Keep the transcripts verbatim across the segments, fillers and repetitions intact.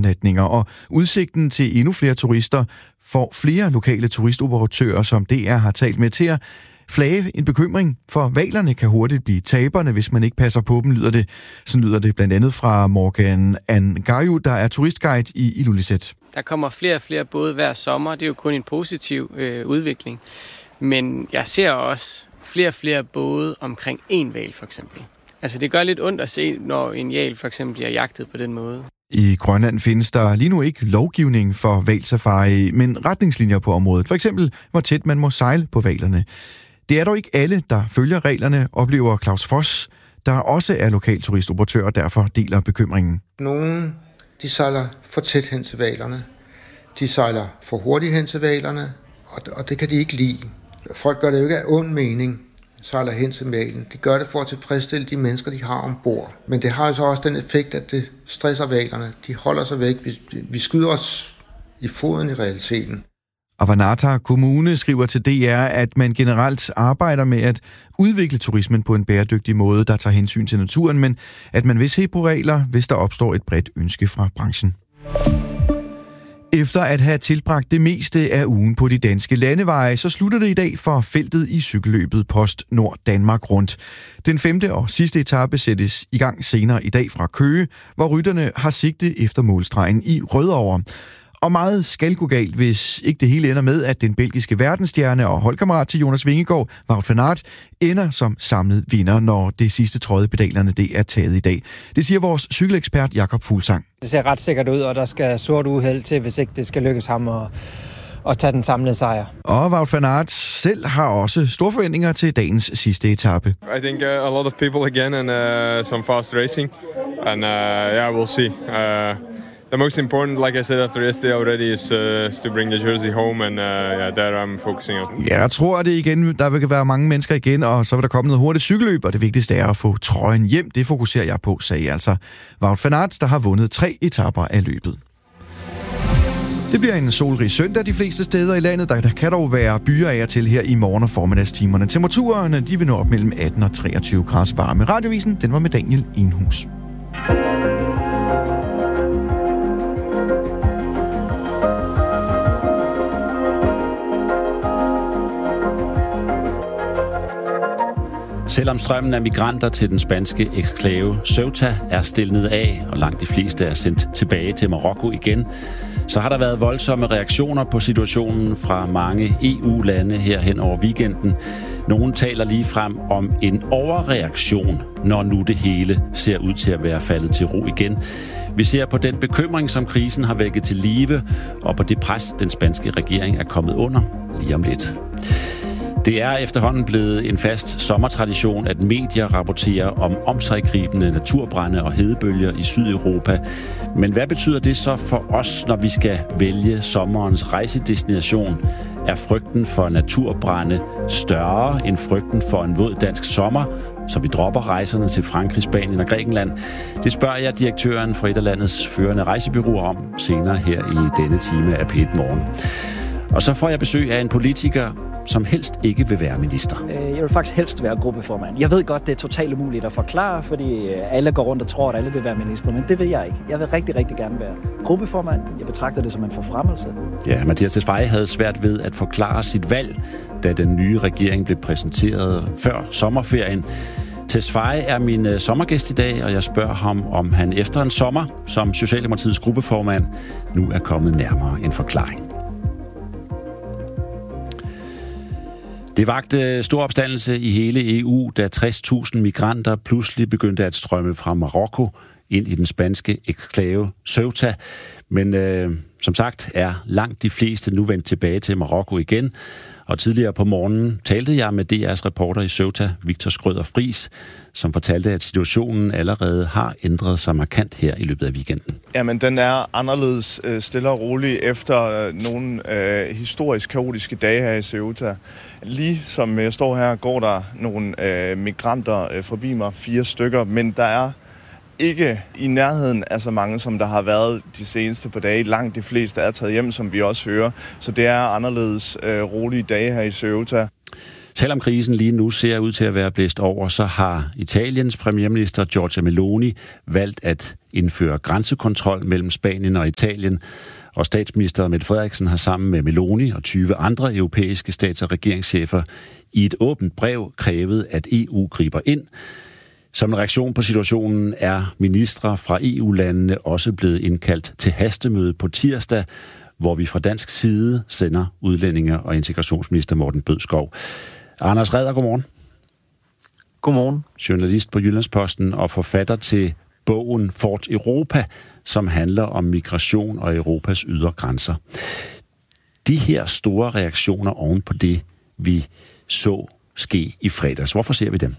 overnatninger, og udsigten til endnu flere turister får flere lokale turistoperatører, som D R har talt med, til at flage en bekymring, for hvalerne kan hurtigt blive taberne, hvis man ikke passer på dem, lyder det. Sådan lyder det blandt andet fra Morgan Angayu, der er turistguide i Ilulissat. Der kommer flere og flere både hver sommer, det er jo kun en positiv øh, udvikling. Men jeg ser også flere og flere både omkring en hval for eksempel. Altså det gør lidt ondt at se, når en hval for eksempel bliver jagtet på den måde. I Grønland findes der lige nu ikke lovgivning for hvalsafari, men retningslinjer på området. For eksempel, hvor tæt man må sejle på hvalerne. Det er dog ikke alle, der følger reglerne, oplever Claus Foss, der også er lokal turistoperatør og derfor deler bekymringen. Nogle de sejler for tæt hen til hvalerne. De sejler for hurtigt hen til hvalerne, og det kan de ikke lide. Folk gør det jo ikke af ond mening, sejler hen til hvalen. De gør det for at tilfredsstille de mennesker, de har ombord. Men det har jo så også den effekt, at det stresser hvalerne. De holder sig væk. Vi, vi skyder os i foden i realiteten. Avannaata Kommune skriver til D R, at man generelt arbejder med at udvikle turismen på en bæredygtig måde, der tager hensyn til naturen, men at man vil se på regler, hvis der opstår et bredt ønske fra branchen. Efter at have tilbragt det meste af ugen på de danske landeveje, så slutter det i dag for feltet i cykelløbet Post Nord Danmark Rundt. Den femte og sidste etape sættes i gang senere i dag fra Køge, hvor rytterne har sigte efter målstregen i Rødovre. Og meget skal gå galt, hvis ikke det hele ender med, at den belgiske verdensstjerne og holdkammerat til Jonas Vingegaard, Wout van Aert, ender som samlet vinder, når det sidste tråd i pedalerne det er taget i dag. Det siger vores cykelekspert Jakob Fuglsang. Det ser ret sikkert ud, og der skal sort uheld til, hvis ikke det skal lykkes ham at, at tage den samlede sejr. Og Wout van Aert selv har også store forventninger til dagens sidste etape. I think uh, a lot of people again and uh, some fast racing, and uh, yeah, we'll see. Uh... The most important, like I said after yesterday already, is uh, to bring the jersey home, and uh, yeah, that I'm focusing on. Ja, jeg tror, at det igen, der vil være mange mennesker igen, og så vil der komme noget hurtigt cykelløb, og det vigtigste er at få trøjen hjem. Det fokuserer jeg på, sagde altså Wout van Aert, der har vundet tre etaper af løbet. Det bliver en solrig søndag de fleste steder i landet. Der, der kan dog være byer af og til her i morgen- og formiddagstimerne. Temperaturerne de vil nå op mellem atten og treogtyve grader varme. Radiovisen, den var med Daniel Enhus. Selvom strømmen af migranter til den spanske eksklave Ceuta er stilnet af, og langt de fleste er sendt tilbage til Marokko igen, så har der været voldsomme reaktioner på situationen fra mange E U-lande her hen over weekenden. Nogle taler lige frem om en overreaktion, når nu det hele ser ud til at være faldet til ro igen. Vi ser på den bekymring, som krisen har vækket til live, og på det pres, den spanske regering er kommet under lige om lidt. Det er efterhånden blevet en fast sommertradition, at medier rapporterer om omsiggribende naturbrande og hedebølger i Sydeuropa. Men hvad betyder det så for os, når vi skal vælge sommerens rejsedestination? Er frygten for naturbrande større end frygten for en våd dansk sommer, så vi dropper rejserne til Frankrig, Spanien og Grækenland? Det spørger jeg direktøren for et af landets førende rejsebureauer om senere her i denne time af P et Morgen. Og så får jeg besøg af en politiker, som helst ikke vil være minister. Jeg vil faktisk helst være gruppeformand. Jeg ved godt, det er totalt umuligt at forklare, fordi alle går rundt og tror, at alle vil være minister, men det vil jeg ikke. Jeg vil rigtig, rigtig gerne være gruppeformand. Jeg betragter det som en forfremmelse. Ja, Mathias Tesfaye havde svært ved at forklare sit valg, da den nye regering blev præsenteret før sommerferien. Tesfaye er min sommergæst i dag, og jeg spørger ham, om han efter en sommer som Socialdemokratiets gruppeformand nu er kommet nærmere en forklaring. Det vagte stor opstandelse i hele E U, da tres tusind migranter pludselig begyndte at strømme fra Marokko ind i den spanske eksklave Ceuta. Men øh, som sagt er langt de fleste nu vendt tilbage til Marokko igen. Og tidligere på morgenen talte jeg med D R's reporter i Ceuta, Victor Skrøder Friis, som fortalte, at situationen allerede har ændret sig markant her i løbet af weekenden. Jamen, den er anderledes øh, stille og rolig efter øh, nogle øh, historisk kaotiske dage her i Ceuta. Lige som jeg står her, går der nogle øh, migranter øh, forbi mig, fire stykker, men der er ikke i nærheden af så mange, som der har været de seneste par dage. Langt de fleste er taget hjem, som vi også hører. Så det er anderledes øh, rolige dage her i Ceuta. Selvom krisen lige nu ser ud til at være blæst over, så har Italiens premierminister Giorgia Meloni valgt at indføre grænsekontrol mellem Spanien og Italien, og statsminister Mette Frederiksen har sammen med Meloni og tyve andre europæiske stats- og regeringschefer i et åbent brev krævet, at E U griber ind. Som en reaktion på situationen er ministre fra E U-landene også blevet indkaldt til hastemøde på tirsdag, hvor vi fra dansk side sender udlændinge- og integrationsminister Morten Bødskov. Anders Redder, godmorgen. Godmorgen. Journalist på Jyllandsposten og forfatter til bogen Fort Europa, som handler om migration og Europas ydre grænser. De her store reaktioner oven på det, vi så ske i fredags. Hvorfor ser vi dem?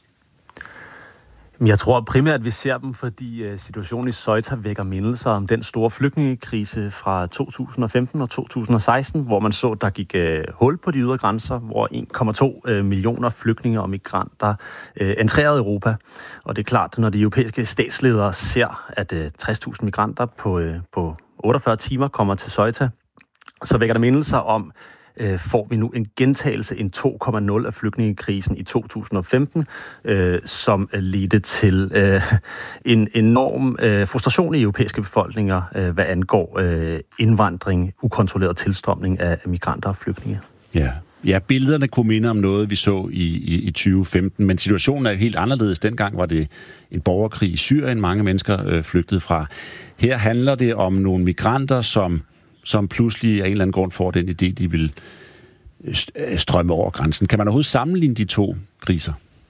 Jeg tror primært, at vi ser dem, fordi situationen i Ceuta vækker mindelser om den store flygtningekrise fra to tusind og femten og to tusind og seksten, hvor man så, der gik hul på de ydre grænser, hvor en komma to millioner flygtninge og migranter entrerede Europa. Og det er klart, når de europæiske statsledere ser, at tres tusind migranter på, på otteogfyrre timer kommer til Ceuta, så vækker der mindelser om, får vi nu en gentagelse, en to komma nul af flygtningekrisen i to tusind og femten, øh, som ledte til øh, en enorm øh, frustration i europæiske befolkninger, øh, hvad angår øh, indvandring, ukontrolleret tilstrømning af migranter og flygtninge. Ja. Ja, billederne kunne minde om noget, vi så i, i, i tyve femten, men situationen er jo helt anderledes. Dengang var det en borgerkrig i Syrien, mange mennesker øh, flygtede fra. Her handler det om nogle migranter, som som pludselig af en eller anden grund får den idé, de vil strømme over grænsen. Kan man overhovedet sammenligne de to kriser?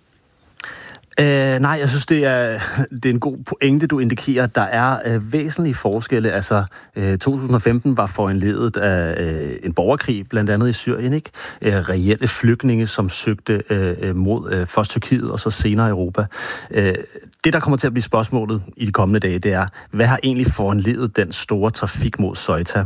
Øh, nej, jeg synes, det er, det er en god pointe, du indikerer. Der er øh, væsentlige forskelle. Altså, øh, to tusind og femten var foranlediget af øh, en borgerkrig, blandt andet i Syrien, ikke? Øh, reelle flygtninge, som søgte øh, mod øh, først Tyrkiet og så senere Europa. Øh, det, der kommer til at blive spørgsmålet i de kommende dage, det er, hvad har egentlig foranlediget den store trafik mod Ceuta?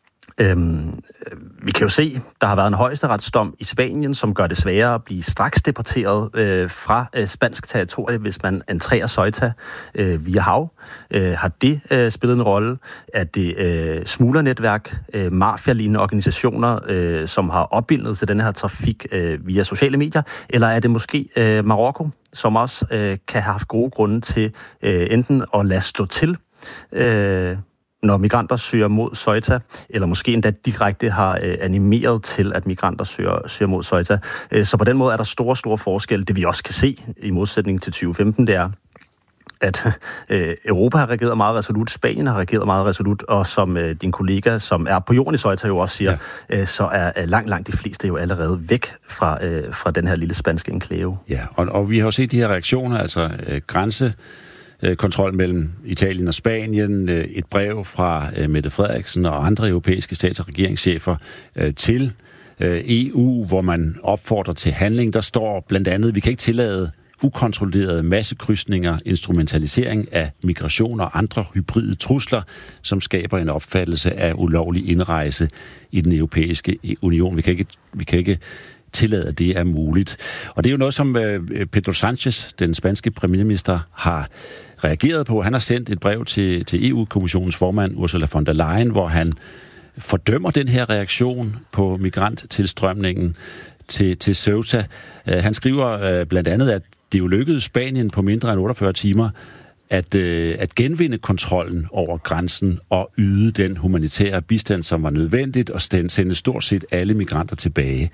Øhm, vi kan jo se, der har været en højesteretsdom i Spanien, som gør det sværere at blive straks deporteret øh, fra øh, spansk territorie, hvis man entrerer Ceuta øh, via hav. Øh, har det øh, spillet en rolle? Er det øh, smuglernetværk, øh, mafia-lignende organisationer, øh, som har opbildet til den her trafik øh, via sociale medier? Eller er det måske øh, Marokko, som også øh, kan have haft gode grunde til øh, enten at lade stå til, øh, når migranter søger mod Ceuta, eller måske endda direkte har øh, animeret til, at migranter søger, søger mod Ceuta. Øh, så på den måde er der store, store forskelle. Det vi også kan se i modsætning til tyve femten, det er, at øh, Europa har reageret meget resolut, Spanien har reageret meget resolut, og som øh, din kollega, som er på jorden i Ceuta, jo også siger, ja. øh, så er øh, langt, langt de fleste jo allerede væk fra, øh, fra den her lille spanske enklave. Ja, og, og vi har jo set de her reaktioner, altså øh, grænse, kontrol mellem Italien og Spanien, et brev fra Mette Frederiksen og andre europæiske stats- og regeringschefer til E U, hvor man opfordrer til handling. Der står blandt andet, vi kan ikke tillade ukontrollerede massekrydsninger, instrumentalisering af migration og andre hybride trusler, som skaber en opfattelse af ulovlig indrejse i den europæiske union. Vi kan ikke, vi kan ikke tillade, at det er muligt. Og det er jo noget, som Pedro Sánchez, den spanske premierminister, har reageret på. Han har sendt et brev til, til E U-kommissionens formand, Ursula von der Leyen, hvor han fordømmer den her reaktion på migranttilstrømningen til, til Ceuta. Han skriver blandt andet, at det jo lykkedes Spanien på mindre end otteogfyrre timer at, at genvinde kontrollen over grænsen og yde den humanitære bistand, som var nødvendigt, og sende stort set alle migranter tilbage.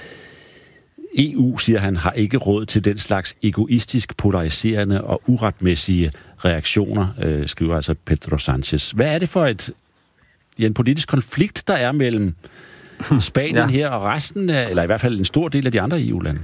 E U, siger han, har ikke råd til den slags egoistisk, polariserende og uretmæssige reaktioner, øh, skriver altså Pedro Sánchez. Hvad er det for et, ja, en politisk konflikt, der er mellem Spanien ja. her og resten af, eller i hvert fald en stor del af de andre E U-lande?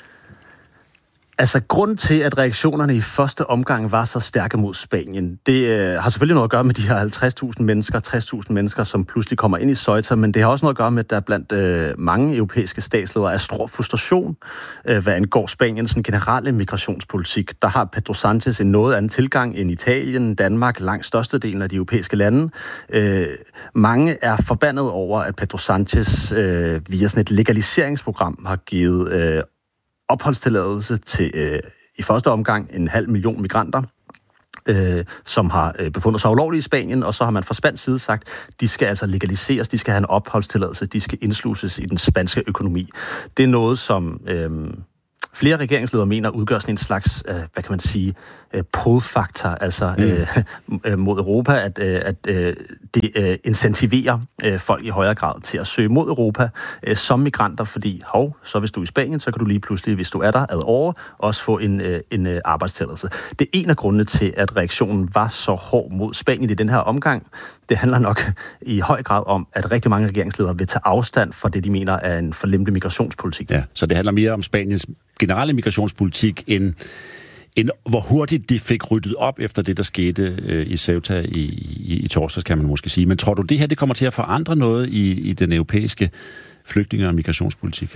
Altså, grund til, at reaktionerne i første omgang var så stærke mod Spanien, det øh, har selvfølgelig noget at gøre med de her halvtreds tusind mennesker, tres tusind mennesker, som pludselig kommer ind i Ceuta, men det har også noget at gøre med, at der blandt øh, mange europæiske statsledere er stor frustration, øh, hvad angår Spaniens generelle migrationspolitik. Der har Pedro Sánchez en noget anden tilgang end Italien, Danmark, langt størstedelen af de europæiske lande. Øh, mange er forbandet over, at Pedro Sánchez øh, via sådan et legaliseringsprogram har givet øh, opholdstilladelse til øh, i første omgang en halv million migranter, Øh, som har øh, befundet sig ulovligt i Spanien, og så har man fra spansk side sagt, de skal altså legaliseres, de skal have en opholdstilladelse, de skal indsluses i den spanske økonomi. Det er noget, som øh, flere regeringsledere mener udgør sådan en slags, øh, hvad kan man sige, øh, pull-faktor, altså mm. øh, mod Europa, at, øh, at øh, det øh, incentiverer øh, folk i højere grad til at søge mod Europa øh, som migranter, fordi hov, så hvis du er i Spanien, så kan du lige pludselig, hvis du er der ad over, også få en, øh, en øh, arbejdstilladelse. Det er en af grundene til, at reaktionen var så hård mod Spanien i den her omgang. Det handler nok i høj grad om, at rigtig mange regeringsledere vil tage afstand fra det, de mener er en forlempelig migrationspolitik. Ja, så det handler mere om Spaniens generelle migrationspolitik, end, end hvor hurtigt de fik ryddet op efter det, der skete øh, i Ceuta i, i, i torsdags, kan man måske sige. Men tror du, det her det kommer til at forandre noget i, i den europæiske flygtninge- og migrationspolitik?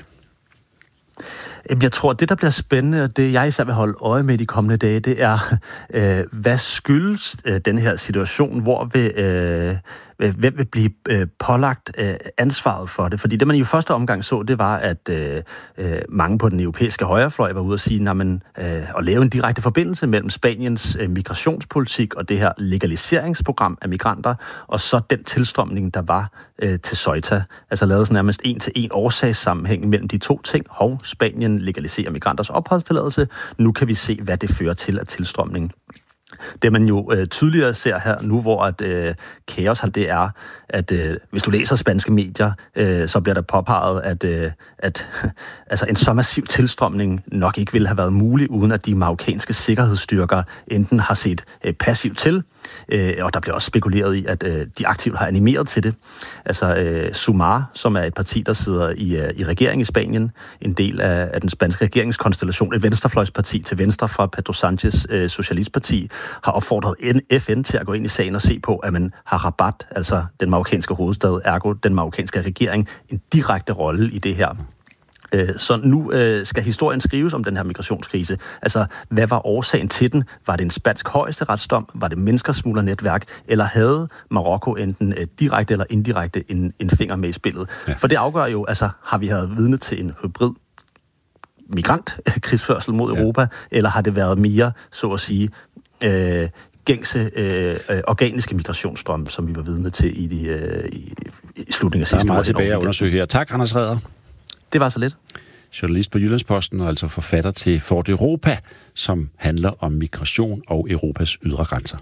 Jeg tror, at det, der bliver spændende, og det jeg især vil holde øje med de kommende dage, det er, øh, hvad skyldes øh, den her situation, hvor vil, øh, hvem vil blive øh, pålagt øh, ansvaret for det? Fordi det, man i første omgang så, det var, at øh, øh, mange på den europæiske højrefløj var ude at sige, man, øh, at lave en direkte forbindelse mellem Spaniens øh, migrationspolitik og det her legaliseringsprogram af migranter, og så den tilstrømning, der var øh, til Ceuta. Altså lavet sådan nærmest en til en årsagssammenhæng mellem de to ting. Hov, Spanien legaliserer migranters opholdstilladelse. Nu kan vi se, hvad det fører til af tilstrømning. Det man jo øh, tydeligere ser her nu, hvor at, øh, kaos har, det er, at øh, hvis du læser spanske medier, øh, så bliver der påpeget, at, øh, at altså, en så massiv tilstrømning nok ikke ville have været mulig, uden at de marokkanske sikkerhedsstyrker enten har set øh, passivt til, øh, og der bliver også spekuleret i, at øh, de aktivt har animeret til det. Altså øh, Sumar, som er et parti, der sidder i, øh, i regeringen i Spanien, en del af, af den spanske regeringskonstellation, et venstrefløjsparti til venstre fra Pedro Sánchez øh, Socialistparti, har opfordret F N til at gå ind i sagen og se på, at man har Rabat, altså den marokkanske hovedstad, ergo den marokkanske regering, en direkte rolle i det her. Så nu skal historien skrives om den her migrationskrise. Altså, hvad var årsagen til den? Var det en spansk højesteretsdom? Var det menneskersmuglernetværk? Eller havde Marokko enten direkte eller indirekte en, en finger med i spillet? Ja. For det afgør jo, altså, har vi været vidne til en hybrid migrantkrigsførsel mod ja. Europa, eller har det været mere, så at sige, øh, gængse øh, organiske migrationsstrømme, som vi var vidne til i, de, øh, i, i slutningen af sidste år? Der er meget tilbage at undersøge her. Tak, Anders Reder. Det var så lidt. Journalist på Jyllandsposten og altså forfatter til Fort Europa, som handler om migration og Europas ydre grænser.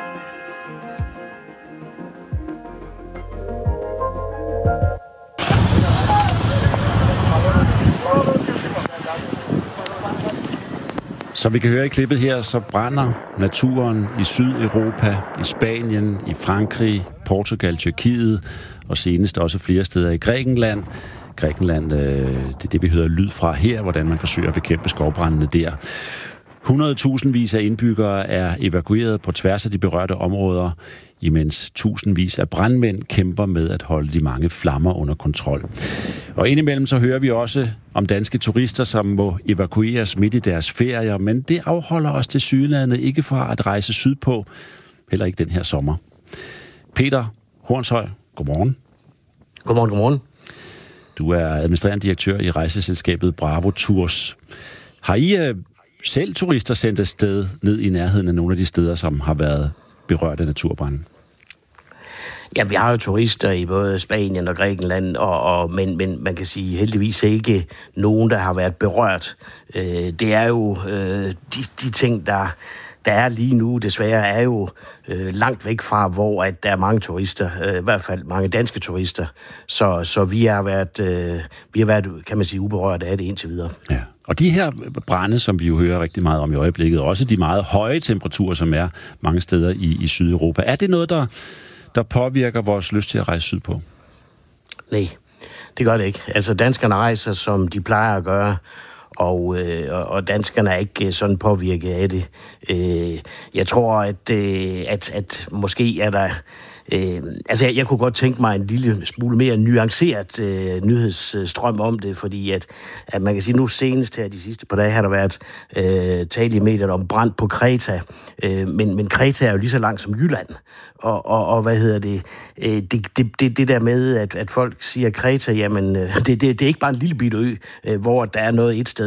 Som vi kan høre i klippet her, så brænder naturen i Sydeuropa, i Spanien, i Frankrig, Portugal, Tyrkiet og senest også flere steder i Grækenland. Grækenland, øh, det er det, vi hører lyd fra her, hvordan man forsøger at bekæmpe skovbrændene der. hundredtusindvis af indbyggere er evakueret på tværs af de berørte områder, imens tusindvis af brandmænd kæmper med at holde de mange flammer under kontrol. Og indimellem så hører vi også om danske turister, som må evakueres midt i deres ferier, men det afholder os til Sydlandet ikke fra at rejse sydpå, heller ikke den her sommer. Peter Hornshøj, godmorgen. Godmorgen, godmorgen. Du er administrerende direktør i rejseselskabet Bravo Tours. Har I øh, selv turister sendt afsted ned i nærheden af nogle af de steder, som har været berørt af naturbranden? Ja, vi har jo turister i både Spanien og Grækenland, og, og, men, men man kan sige heldigvis ikke nogen, der har været berørt. Øh, det er jo øh, de, de ting, der, der er lige nu, desværre, er jo øh, langt væk fra, hvor at der er mange turister, øh, i hvert fald mange danske turister. Så, så vi har været, øh, vi har været, kan man sige, uberørt af det indtil videre. Ja. Og de her brande, som vi jo hører rigtig meget om i øjeblikket, og også de meget høje temperaturer, som er mange steder i, i Sydeuropa, er det noget, der, der påvirker vores lyst til at rejse sydpå? Nej, det gør det ikke. Altså, danskerne rejser, som de plejer at gøre, og, øh, og danskerne er ikke sådan påvirket af det. Øh, jeg tror, at, øh, at, at måske er der... Øh, altså, jeg, jeg kunne godt tænke mig en lille smule mere nuanceret øh, nyhedsstrøm om det, fordi at, at man kan sige, nu senest her de sidste par dage har der været øh, tale i medierne om brand på Kreta, øh, men, men Kreta er jo lige så langt som Jylland, og, og, og hvad hedder det, øh, det, det, det, det der med, at, at folk siger Kreta, jamen, øh, det, det, det er ikke bare en lille bitte ø, øh, hvor der er noget et sted.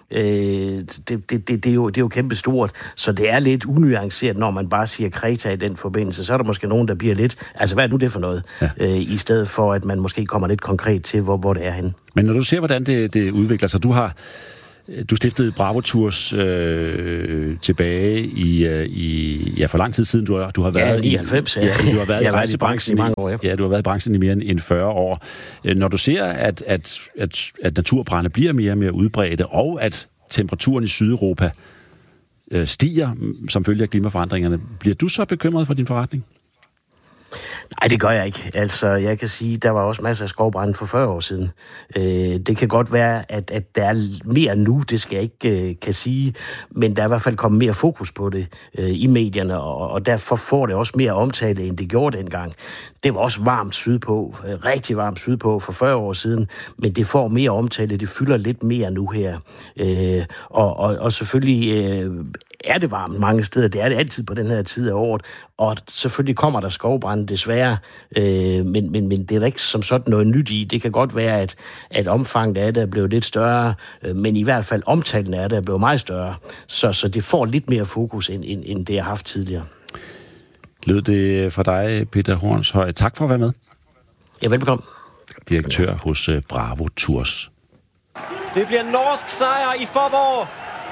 Øh, det, det, det, det, er jo, det er jo kæmpe stort, så det er lidt unuanceret, når man bare siger Kreta i den forbindelse. Så er der måske nogen, der bliver lidt, altså hvad er nu det for noget? Ja. Øh, I stedet for, at man måske kommer lidt konkret til, hvor, hvor det er henne. Men når du ser, hvordan det, det udvikler sig, du har Du stiftede Bravo Tours øh, tilbage i, øh, i ja for lang tid siden. Du har du har været ja, nioghalvfems, i ja, du har været jeg i været i branchen i mange år. Ja. ja, du har været i branchen i mere end fyrre år. Når du ser at at at, at naturbrande bliver mere og mere udbredte, og at temperaturen i Sydeuropa øh, stiger som følge af klimaforandringerne, bliver du så bekymret for din forretning? Nej, det gør jeg ikke. Altså, jeg kan sige, der var også masser af skovbrande for fyrre år siden. Øh, det kan godt være, at, at der er mere nu, det skal jeg ikke øh, kan sige, men der er i hvert fald kommet mere fokus på det øh, i medierne, og, og derfor får det også mere omtale, end det gjorde dengang. Det var også varmt sydpå, øh, rigtig varmt sydpå for fyrre år siden, men det får mere omtale, det fylder lidt mere nu her. Øh, og, og, og selvfølgelig øh, er det varmt mange steder, det er det altid på den her tid af året, og selvfølgelig kommer der skovbrande desværre, øh, men, men, men det er ikke som sådan noget nyt i. Det kan godt være, at, at omfanget af det er blevet lidt større, øh, men i hvert fald omtalen af det er blevet meget større, så, så det får lidt mere fokus, end, end, end det har haft tidligere. Lød det fra dig, Peter Hornshøj. Tak for at være med. Ja, velbekomme. Direktør hos Bravo Tours. Det bliver norsk sejr i Faaborg.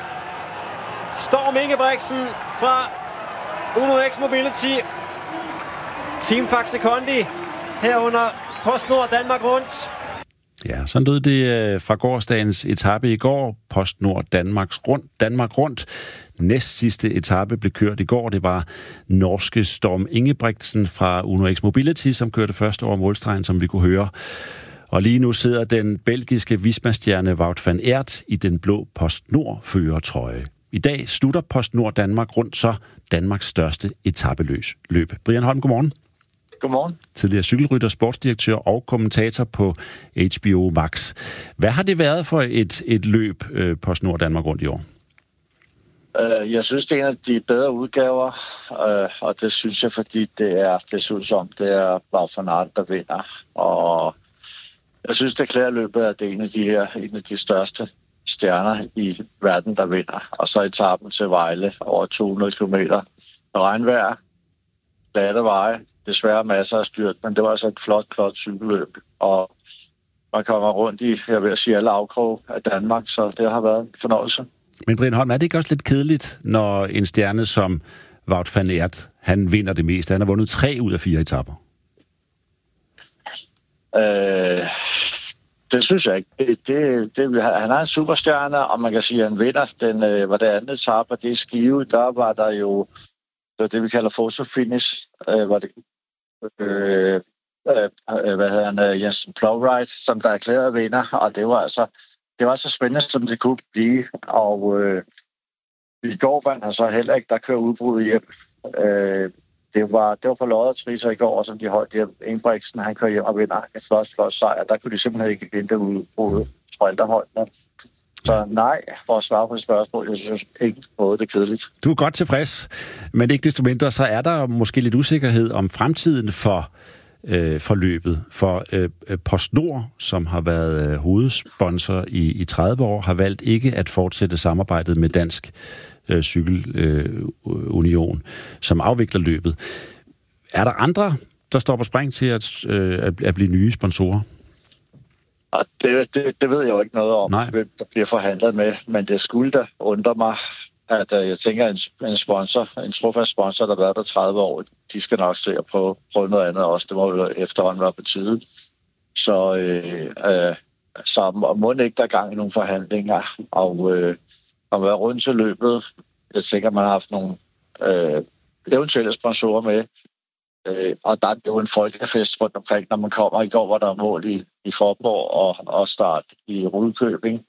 Storm Ingebrigtsen fra Uno X Mobility. Team Faxe Kondi herunder PostNord Danmark Rundt. Ja, sådan lød det fra gårsdagens etape i går. PostNord Danmarks rundt, Danmark Rundt. Næst sidste etape blev kørt i går. Det var norske Storm Ingebrigtsen fra Uno X Mobility, som kørte først over målstregen, som vi kunne høre. Og lige nu sidder den belgiske Visma-stjerne Wout van Aert i den blå PostNord-førertrøje. I dag slutter PostNord Danmark Rundt så Danmarks største etapeløb. Brian Holm, godmorgen. Godmorgen. Tidligere cykelrytter, sportsdirektør og kommentator på H B O Max. Hvad har det været for et, et løb, øh, PostNord Danmark Rundt i år? Uh, jeg synes, det er en af de bedre udgaver, uh, og det synes jeg, fordi det er det synes som, det er Wout van Aert, der vinder. Og jeg synes, det klæder løbet, at det er en af de her, en af de største stjerner i verden, der vinder. Og så etappen til Vejle over to hundrede kilometer. Regnvejr, glatte veje, desværre masser af styrt, men det var altså et flot, flot cykelløb. Og man kommer rundt i, jeg vil sige, alle afkrog af Danmark, så det har været en fornøjelse. Men Brian Holm, er det ikke også lidt kedeligt, når en stjerne som Wout van Aert, han vinder det meste? Han har vundet tre ud af fire etaper. Øh, det synes jeg ikke. Det, det, det, han er en superstjerne, og man kan sige, at han vinder. Den øh, var det andet etape, det er Skive. Der var der jo det, det vi kalder photo finish. Øh, var det, øh, øh, hvad hedder han, Jensen Plowright, som der erklærede vinder, og det var altså det var så spændende, som det kunne blive. Og øh, i går vandt han så heller ikke, der kører udbrud hjem. Øh, Det var, det var på loddertriser i går, som de holdt hjem. Ingebrigtsen, han kører hjem og vinder en flot, flot sejr. Der kunne de simpelthen ikke vinde ud fra ældreholdene. Så nej, for at svare på et spørgsmål, jeg synes ikke noget, det er kedeligt. Du er godt tilfreds, men ikke desto mindre, så er der måske lidt usikkerhed om fremtiden for, øh, for løbet. For øh, PostNord, som har været øh, hovedsponsor i, i tredive år, har valgt ikke at fortsætte samarbejdet med Dansk øh, Cykelunion, øh, som afvikler løbet. Er der andre, der står på spring til at, øh, at, at blive nye sponsorer? Og det, det, det ved jeg jo ikke noget om, Nej. hvem der bliver forhandlet med, men det skulle da undre mig, at uh, jeg tænker, at en, en sponsor, en trofast sponsor, der har været der tredive år, de skal nok se at prøve, prøve noget andet også. Det må jo efterhånden være på tide. Så, øh, øh, så må ikke der gang i nogle forhandlinger, og øh, at være rundt til løbet. Jeg tænker, at man har haft nogle øh, eventuelle sponsorer med, øh, og der er jo en folkefest rundt omkring, når man kommer. I går var der mål i, i Faaborg og, og start i Rudkøbing.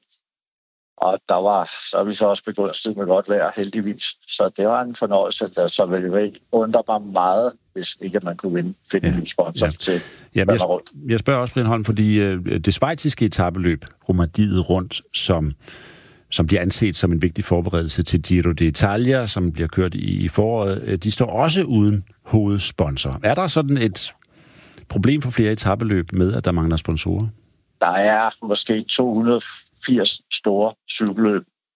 Og der var, så er vi så også begunstiget med godt vejr, heldigvis. Så det var en fornøjelse, der så ville jeg undre mig meget, hvis ikke man kunne vinde, finde ja. en sponsor ja. til ja, jeg, jeg spørger også, Brian Holm, fordi øh, det schweiziske etapeløb, Romandiet rundt, som, som bliver anset som en vigtig forberedelse til Giro d'Italia, som bliver kørt i, i foråret, de står også uden hovedsponsor. Er der sådan et problem for flere etapeløb med, at der mangler sponsorer? Der er måske to hundrede og firs store cykelløb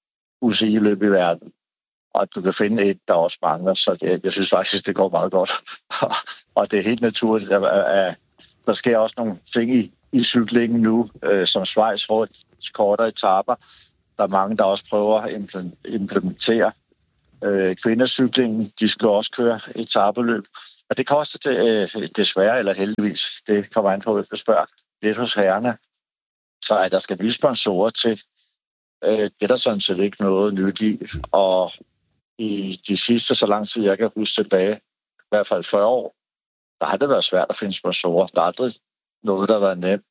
U C I-løb i verden, og at du kan finde et, der også mangler. Så det, jeg synes faktisk, det går meget godt. Og det er helt naturligt, at, at der sker også nogle ting i, i cyklingen nu, øh, som Schweiz får kortere etaper. Der er mange, der også prøver at implementere øh, kvindercyklingen. De skal også køre etapeløb. Og det koster det, øh, desværre eller heldigvis, det kommer an på, at vi spørger lidt hos herrerne, så at der skal blive sponsorer til. Øh, det er der sådan set ikke noget nyt i. Og i de sidste, så lang tid jeg kan huske tilbage, i hvert fald fyrre år, der har det været svært at finde sponsorer. Der er aldrig noget, der har været nemt.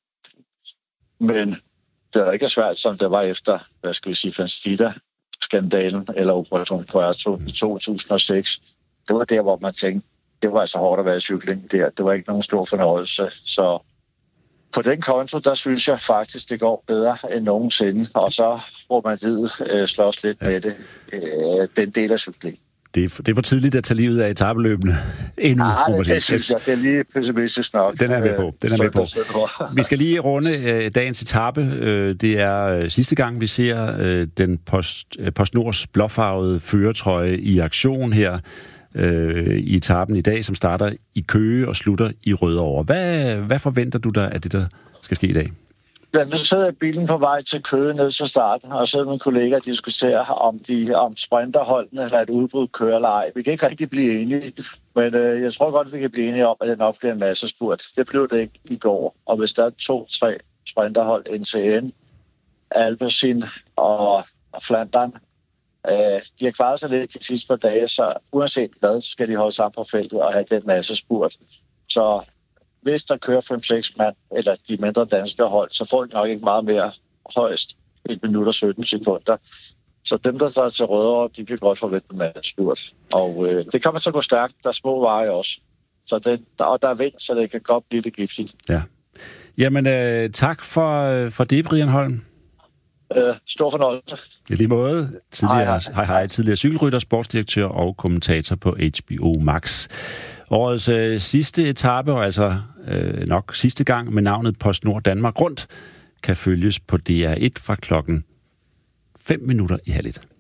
Men det er ikke svært, som det var efter, hvad skal vi sige, Fanstida-skandalen eller Operation Puerto i to tusind og seks. Det var der, hvor man tænkte, det var altså hårdt at være i cykling der. Det var ikke nogen stor fornøjelse. Så på den konto, der synes jeg faktisk, det går bedre end nogensinde. Og så får man tid øh, slås lidt ja. med det. Øh, den del af cykling. Det er, det er for tidligt at tage livet af etapeløbene endnu. Nej, det, det synes jeg. Det er lige pessimistisk nok. Den er med på. Den er med på. Vi skal lige runde øh, dagens etape. Øh, det er øh, sidste gang, vi ser øh, den Post, øh, PostNords blåfarvede førertrøje i aktion her øh, i etapen i dag, som starter i Køge og slutter i Rødovre. Hvad, hvad forventer du dig af det, der skal ske i dag? Ja, nu sidder jeg i bilen på vej til Køge ned til starten, og så er mine kollegaer diskuterer, om, de, om sprinterholdene eller et udbrud kører eller ej. Vi kan ikke rigtig blive enige, men øh, jeg tror godt, vi kan blive enige om, at det nok bliver en masse spurt. Det blev det ikke i går, og hvis der er to-tre sprinterhold, N T N, Alpecin og, og Flandern, øh, de har klaret sig lidt de sidste par dage, så uanset hvad, skal de holde sammen på feltet og have den masse spurt. Så hvis der kører fem seks mand, eller de mindre danske hold, så får de nok ikke meget mere, højst et minut og sytten sekunder. Så dem, der er til Rødovre, de kan godt forvente en masse spurt. Og øh, det kan man så gå stærkt. Der er små veje også. Så det, der, og der er vind, så det kan godt blive det giftigt. Ja. Jamen, øh, tak for, for det, Brian Holm. Øh, stor fornøjelse. I lige måde. Tidligere, hej, hej, hej. Tidligere cykelrytter, sportsdirektør og kommentator på H B O Max. Årets øh, sidste etape, og altså øh, nok sidste gang med navnet PostNord Danmark Rundt, kan følges på D R et fra klokken fem minutter i halv et.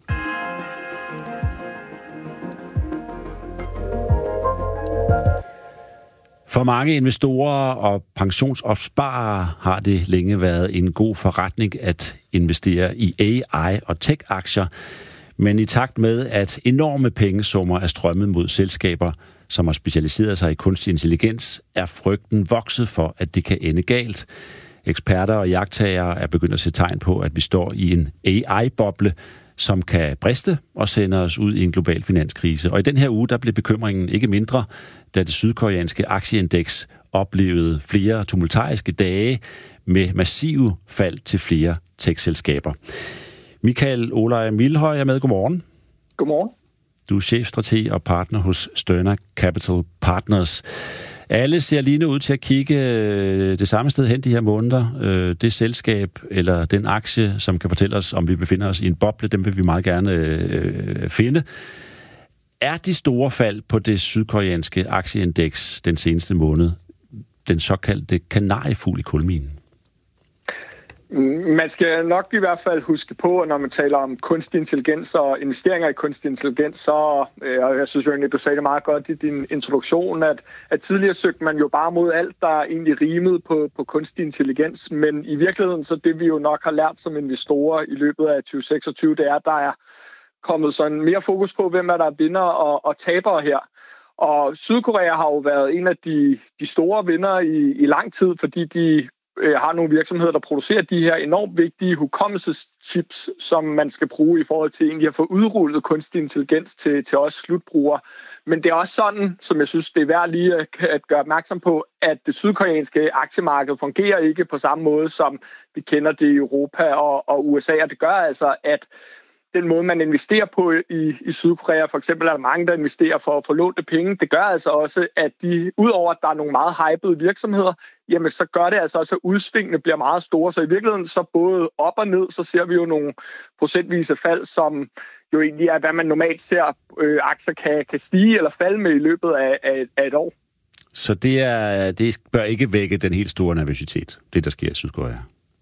For mange investorer og pensionsopsparere har det længe været en god forretning at investere i A I og tech-aktier, men i takt med, at enorme pengesummer er strømmet mod selskaber, som har specialiseret sig i kunstig intelligens, er frygten vokset for, at det kan ende galt. Eksperter og jagttagere er begyndt at se tegn på, at vi står i en A I-boble, som kan briste og sende os ud i en global finanskrise. Og i den her uge, der blev bekymringen ikke mindre, da det sydkoreanske aktieindeks oplevede flere tumultariske dage med massive fald til flere tech-selskaber. Michael Olaj Milhøj er med. Godmorgen. Godmorgen. Du er chefstrateg og partner hos Sterna Capital Partners. Alle ser lige nu ud til at kigge det samme sted hen de her måneder. Det selskab eller den aktie, som kan fortælle os, om vi befinder os i en boble, dem vil vi meget gerne øh, finde. Er de store fald på det sydkoreanske aktieindeks den seneste måned den såkaldte kanariefugl i kulminen? Man skal nok i hvert fald huske på, når man taler om kunstig intelligens og investeringer i kunstig intelligens, så øh, jeg synes jo egentlig, du sagde det meget godt i din introduktion, at, at tidligere søgte man jo bare mod alt, der egentlig rimede på, på kunstig intelligens, men i virkeligheden, så det vi jo nok har lært som investorer i løbet af tyve seksogtyve, det er, at der er kommet sådan mere fokus på, hvem er der vinder og, og tabere her. Og Sydkorea har jo været en af de, de store vinder i, i lang tid, fordi de har nogle virksomheder, der producerer de her enormt vigtige hukommelseschips, som man skal bruge i forhold til egentlig at få udrullet kunstig intelligens til, til os slutbrugere. Men det er også sådan, som jeg synes, det er værd lige at, at gøre opmærksom på, at det sydkoreanske aktiemarked fungerer ikke på samme måde, som vi kender det i Europa og, og U S A. Og det gør altså, at den måde, man investerer på i, i Sydkorea, for eksempel er der mange, der investerer for at få lånte penge. Det gør altså også, at de, udover at der er nogle meget hypede virksomheder, jamen så gør det altså også, at udsvingene bliver meget store. Så i virkeligheden, så både op og ned, så ser vi jo nogle procentvise fald, som jo egentlig er, hvad man normalt ser, øh, aktier kan, kan stige eller falde med i løbet af, af, af et år. Så det, er, det bør ikke vække den helt store nervøsitet, det der sker i Sydkorea?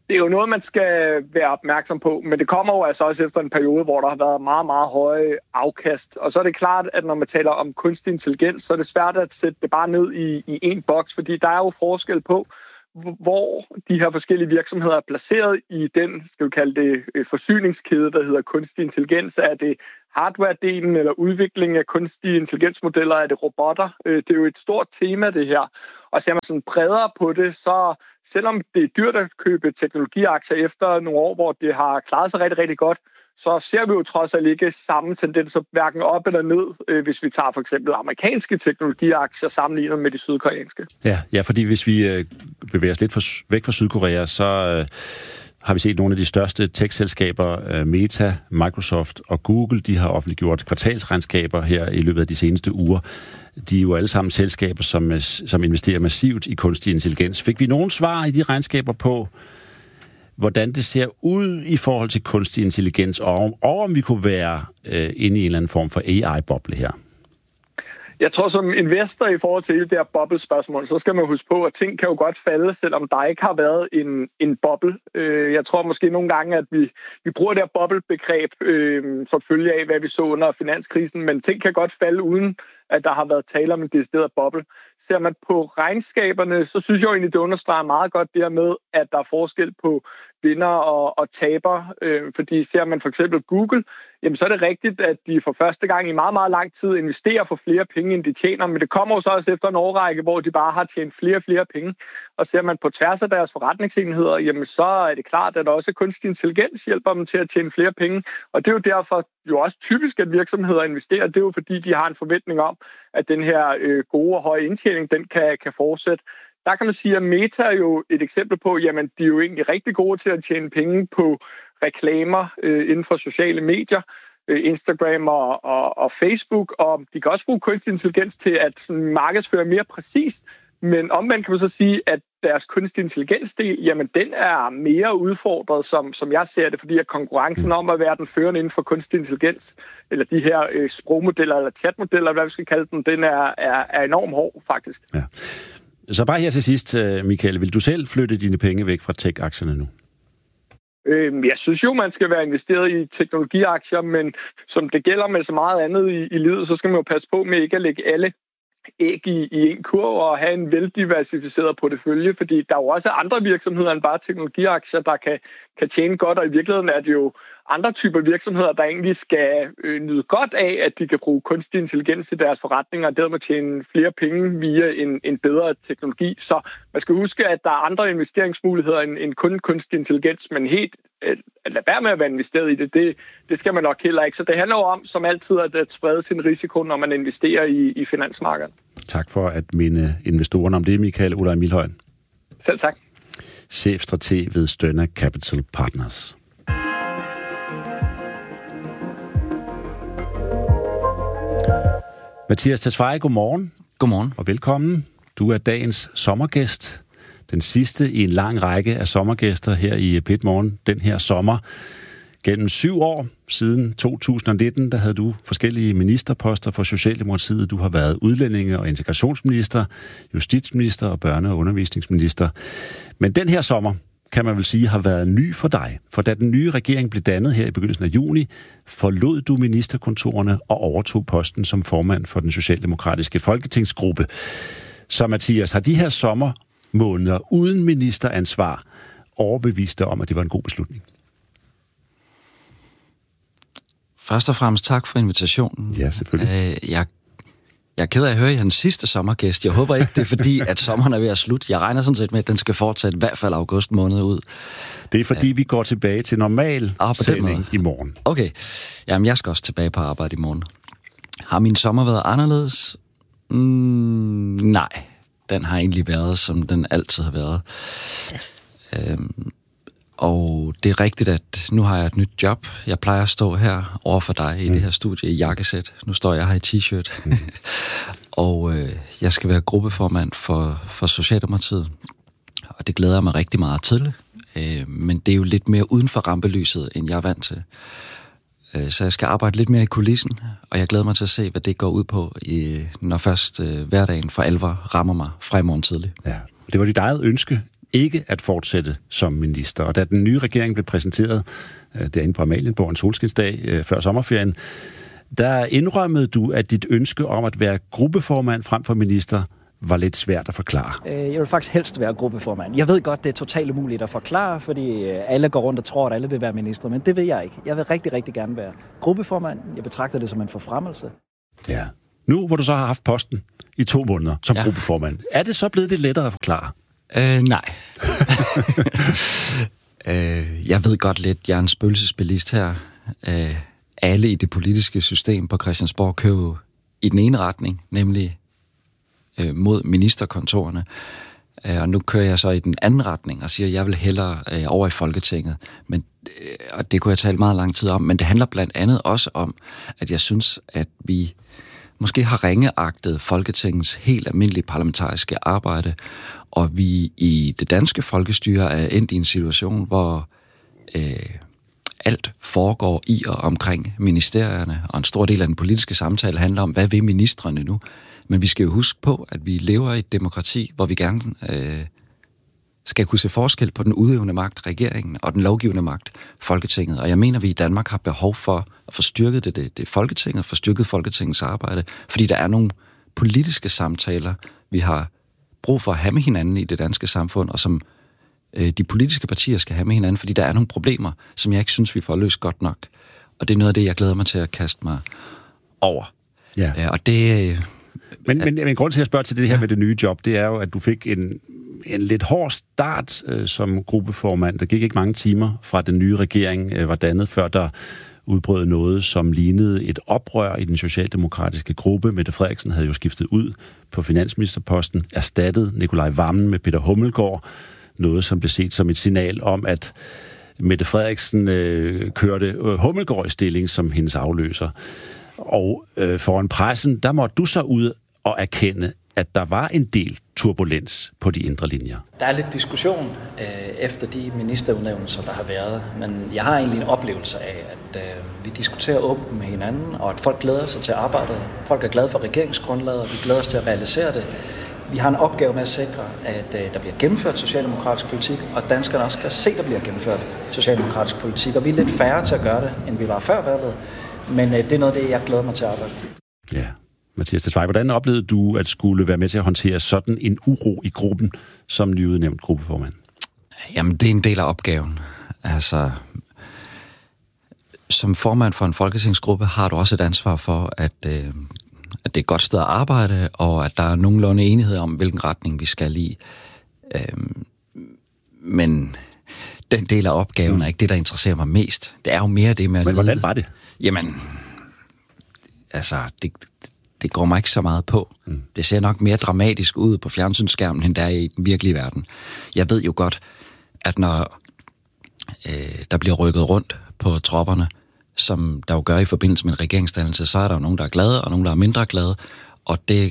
det er jo noget, man skal være opmærksom på, men det kommer jo altså også efter en periode, hvor der har været meget, meget høje afkast. Og så er det klart, at når man taler om kunstig intelligens, så er det svært at sætte det bare ned i, i en boks, fordi der er jo forskel på, hvor de her forskellige virksomheder er placeret i den, skal vi kalde det, forsyningskæde, der hedder kunstig intelligens. Er det hardware-delen eller udvikling af kunstige intelligensmodeller? Er det robotter? Det er jo et stort tema, det her. Og ser man sådan bredere på det, så selvom det er dyrt at købe teknologiaktier efter nogle år, hvor det har klaret sig rigtig, rigtig godt, så ser vi jo trods alt ikke samme tendenser, hverken op eller ned, hvis vi tager for eksempel amerikanske teknologiaktier sammenlignet med de sydkoreanske. Ja, ja, fordi hvis vi øh, bevæger os lidt for, væk fra Sydkorea, så øh, har vi set nogle af de største tech-selskaber, øh, Meta, Microsoft og Google, de har offentliggjort kvartalsregnskaber her i løbet af de seneste uger. De er jo alle sammen selskaber, som, som investerer massivt i kunstig intelligens. Fik vi nogen svar i de regnskaber på, hvordan det ser ud i forhold til kunstig intelligens, og om, og om vi kunne være øh, inde i en eller anden form for A I-boble her? Jeg tror, som investor i forhold til det der boble-spørgsmål, så skal man huske på, at ting kan jo godt falde, selvom der ikke har været en, en boble. Jeg tror måske nogle gange, at vi, vi bruger det her boble-begreb øh, som følge af, hvad vi så under finanskrisen, men ting kan godt falde uden, at der har været tale om en decideret boble. Ser man på regnskaberne, så synes jeg jo egentlig, det understreger meget godt det her med, at der er forskel på vinder og, og taber. Øh, fordi ser man for eksempel Google, jamen så er det rigtigt, at de for første gang i meget, meget lang tid investerer for flere penge, end de tjener. Men det kommer jo så også efter en årrække, hvor de bare har tjent flere og flere penge. Og ser man på tværs af deres forretningsenheder, jamen så er det klart, at også kunstig intelligens hjælper dem til at tjene flere penge. Og det er jo derfor jo også typisk, at virksomheder investerer. Det er jo fordi, de har en forventning om, at den her øh, gode og høje indtjening, den kan, kan fortsætte. Der kan man sige, at Meta er jo et eksempel på, jamen de er jo egentlig rigtig gode til at tjene penge på reklamer øh, inden for sociale medier, øh, Instagram og, og, og Facebook, og de kan også bruge kunstig intelligens til at sådan, markedsføre mere præcist. Men omvendt kan man så sige, at deres kunstig intelligensdel, jamen den er mere udfordret, som, som jeg ser det, fordi at konkurrencen om at være den førende inden for kunstig intelligens, eller de her øh, sprogmodeller eller chatmodeller, hvad vi skal kalde dem, den er, er, er enormt hård faktisk. Ja. Så bare her til sidst, Michael, vil du selv flytte dine penge væk fra tech-aktierne nu? Øh, jeg synes jo, man skal være investeret i teknologiaktier, men som det gælder med så meget andet i, i livet, så skal man jo passe på med ikke at lægge alle æg i, i en kurv og have en veldiversificeret portefølje, fordi der er jo også andre virksomheder end bare teknologiaktier, der kan, kan tjene godt, og i virkeligheden er det jo andre typer virksomheder, der egentlig skal øh, nyde godt af, at de kan bruge kunstig intelligens i deres forretninger, og dermed tjene flere penge via en, en bedre teknologi. Så man skal huske, at der er andre investeringsmuligheder end, end kun kunstig intelligens, men helt øh, at lade være med at være investeret i det, det, det skal man nok heller ikke. Så det handler jo om, som altid, at, at sprede sin risiko, når man investerer i, i finansmarkedet. Tak for at minde investorerne om det, Michael Olaj Milhøj. Selv tak. Chefstrateg ved Stønner Capital Partners. Mathias Tesfaye, godmorgen. Godmorgen. Og velkommen. Du er dagens sommergæst. Den sidste i en lang række af sommergæster her i P et Morgen den her sommer. Gennem syv år, siden to tusind og nitten, der havde du forskellige ministerposter for Socialdemokratiet. Du har været udlændinge- og integrationsminister, justitsminister og børne- og undervisningsminister. Men den her sommer, kan man vel sige, har været ny for dig. For da den nye regering blev dannet her i begyndelsen af juni, forlod du ministerkontorerne og overtog posten som formand for den socialdemokratiske folketingsgruppe. Så Mathias, har de her sommermåneder uden ministeransvar overbevist dig om, at det var en god beslutning? Først og fremmest tak for invitationen. Ja, selvfølgelig. Jeg, jeg er ked af at høre, at I er den sidste sommergæst. Jeg håber ikke, det er fordi, at sommeren er ved at slutte. Jeg regner sådan set med, at den skal fortsætte i hvert fald august måned ud. Det er fordi, vi går tilbage til normal ah, sending i morgen. Okay. Jamen, jeg skal også tilbage på arbejde i morgen. Har min sommer været anderledes? Mm, nej. Den har egentlig været, som den altid har været. Øhm, Og det er rigtigt, at nu har jeg et nyt job. Jeg plejer at stå her over for dig i mm. det her studie i jakkesæt. Nu står jeg her i t-shirt. Mm. og øh, jeg skal være gruppeformand for, for Socialdemokratiet. Og det glæder jeg mig rigtig meget til. Øh, men det er jo lidt mere uden for rampelyset, end jeg er vant til. Øh, så jeg skal arbejde lidt mere i kulissen. Og jeg glæder mig til at se, hvad det går ud på, i, når først øh, hverdagen for alvor rammer mig fra i morgen tidlig. Ja. Det var dit eget ønske. ikke at fortsætte som minister. Og da den nye regering blev præsenteret øh, derinde på Amalienborg en solskinsdag øh, før sommerferien, der indrømmede du, at dit ønske om at være gruppeformand frem for minister var lidt svært at forklare. Jeg vil faktisk helst være gruppeformand. Jeg ved godt, det er totalt umuligt at forklare, fordi alle går rundt og tror, at alle vil være minister, men det vil jeg ikke. Jeg vil rigtig, rigtig gerne være gruppeformand. Jeg betragter det som en forfremmelse. Ja. Nu, hvor du så har haft posten i to måneder som ja. gruppeformand, er det så blevet lidt lettere at forklare? Øh, nej. øh, jeg ved godt lidt, jeg er en spøgelsesbilist her. Øh, alle i det politiske system på Christiansborg kører i den ene retning, nemlig øh, mod ministerkontorerne. Øh, og nu kører jeg så i den anden retning og siger, at jeg vil hellere øh, over i Folketinget. Men, øh, og det kunne jeg tale meget lang tid om, men det handler blandt andet også om, at jeg synes, at vi måske har ringeagtet Folketingets helt almindelige parlamentariske arbejde, og vi i det danske folkestyre er endt i en situation, hvor øh, alt foregår i og omkring ministerierne, og en stor del af den politiske samtale handler om, hvad vil ministrene nu? Men vi skal jo huske på, at vi lever i et demokrati, hvor vi gerne øh, skal kunne se forskel på den udøvende magt, regeringen, og den lovgivende magt, Folketinget. Og jeg mener, vi i Danmark har behov for at få styrket det, det, det Folketinget, få styrket Folketingets arbejde, fordi der er nogle politiske samtaler, vi har brug for at have med hinanden i det danske samfund, og som øh, de politiske partier skal have med hinanden, fordi der er nogle problemer, som jeg ikke synes, vi får løst godt nok. Og det er noget af det, jeg glæder mig til at kaste mig over. Ja. Øh, og det... Øh, men, men, men grund til at spørge til det her ja. med det nye job, det er jo, at du fik en, en lidt hård start øh, som gruppeformand. Der gik ikke mange timer fra den nye regering øh, var dannet, før der udbrød noget, som lignede et oprør i den socialdemokratiske gruppe. Mette Frederiksen havde jo skiftet ud på finansministerposten, erstattet Nikolaj Wammen med Peter Hummelgaard. Noget, som blev set som et signal om, at Mette Frederiksen øh, kørte øh, Hummelgaard i stilling som hendes afløser. Og øh, foran pressen, der måtte du så ud og erkende, at der var en del turbulens på de indre linjer. Der er lidt diskussion øh, efter de ministerudnævnelser, der har været, men jeg har egentlig en oplevelse af, at øh, vi diskuterer åbent med hinanden, og at folk glæder sig til arbejdet. Folk er glade for regeringsgrundlaget, og vi glæder os til at realisere det. Vi har en opgave med at sikre, at øh, der bliver gennemført socialdemokratisk politik, og at danskerne også kan se, at der bliver gennemført socialdemokratisk politik, og vi er lidt færre til at gøre det, end vi var før valget. Men øh, det er noget af det, jeg glæder mig til at arbejde. Ja. Mathias Tesfaye, hvordan oplevede du at skulle være med til at håndtere sådan en uro i gruppen som nyudnævnt gruppeformand? Jamen, det er en del af opgaven. Altså, som formand for en folketingsgruppe har du også et ansvar for, at, øh, at det er et godt sted at arbejde, og at der er nogenlunde enighed om, hvilken retning vi skal i. Øh, men den del af opgaven er ikke det, der interesserer mig mest. Det er jo mere det med at Men lide. hvordan var det? Jamen, altså, det... Det går mig ikke så meget på. Mm. Det ser nok mere dramatisk ud på fjernsynsskærmen, end der er i den virkelige verden. Jeg ved jo godt, at når øh, der bliver rykket rundt på tropperne, som der jo gør i forbindelse med en regeringsdannelse, så er der jo nogen, der er glade, og nogen, der er mindre glade. Og det,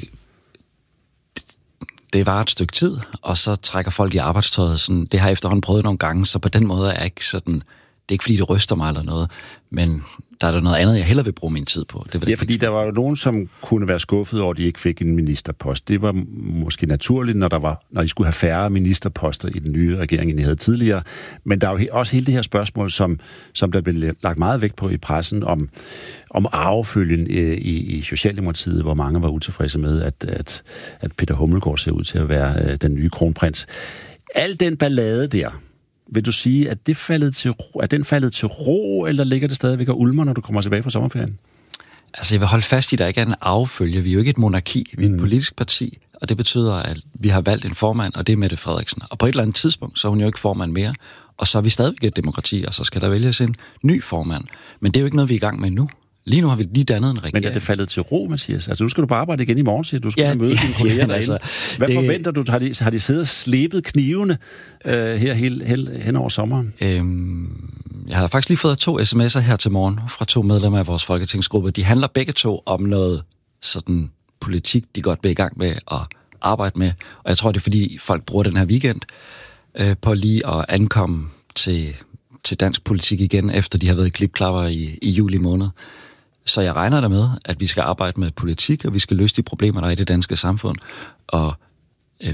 det var et stykke tid, og så trækker folk i arbejdstøjet. Sådan, det har jeg efterhånden prøvet nogle gange, så på den måde er jeg ikke sådan... Det er ikke, fordi det ryster mig eller noget, men der er der noget andet, jeg hellere vil bruge min tid på. Det ja, fordi der var jo nogen, som kunne være skuffet over, at de ikke fik en ministerpost. Det var måske naturligt, når, der var, når I skulle have færre ministerposter i den nye regering, end I havde tidligere. Men der er jo også hele det her spørgsmål, som, som der blev lagt meget vægt på i pressen, om, om arvefølgen i, i Socialdemokratiet, hvor mange var utilfredse med, at, at, at Peter Hummelgaard ser ud til at være den nye kronprins. Al den ballade der, vil du sige, at, det faldet til, er den faldet til ro, eller ligger det stadigvæk og ulmer, når du kommer tilbage fra sommerferien? Altså, jeg vil holde fast i, at der ikke er en arvefølge. Vi er jo ikke et monarki, vi er et politisk parti, og det betyder, at vi har valgt en formand, og det er Mette Frederiksen. Og på et eller andet tidspunkt, så er hun jo ikke formand mere, og så er vi stadigvæk et demokrati, og så skal der vælges en ny formand. Men det er jo ikke noget, vi er i gang med nu. Lige nu har vi lige dannet en regering. Men er det faldet til ro, Mathias? Altså, nu skal du bare arbejde igen i morgen, siger du. skal ja, møde dine kolleger ja, altså, Hvad det... forventer du? Har de, har de siddet og slebet knivene øh, her hele, hele, hen over sommeren? Øhm, jeg har faktisk lige fået to sms'er her til morgen fra to medlemmer af vores folketingsgruppe. De handler begge to om noget sådan politik, de godt vil i gang med at arbejde med. Og jeg tror, det er, fordi folk bruger den her weekend øh, på lige at ankomme til, til dansk politik igen, efter de har været klipklapper i, i juli måned. Så jeg regner der med, at vi skal arbejde med politik, og vi skal løse de problemer, der er i det danske samfund. Og øh,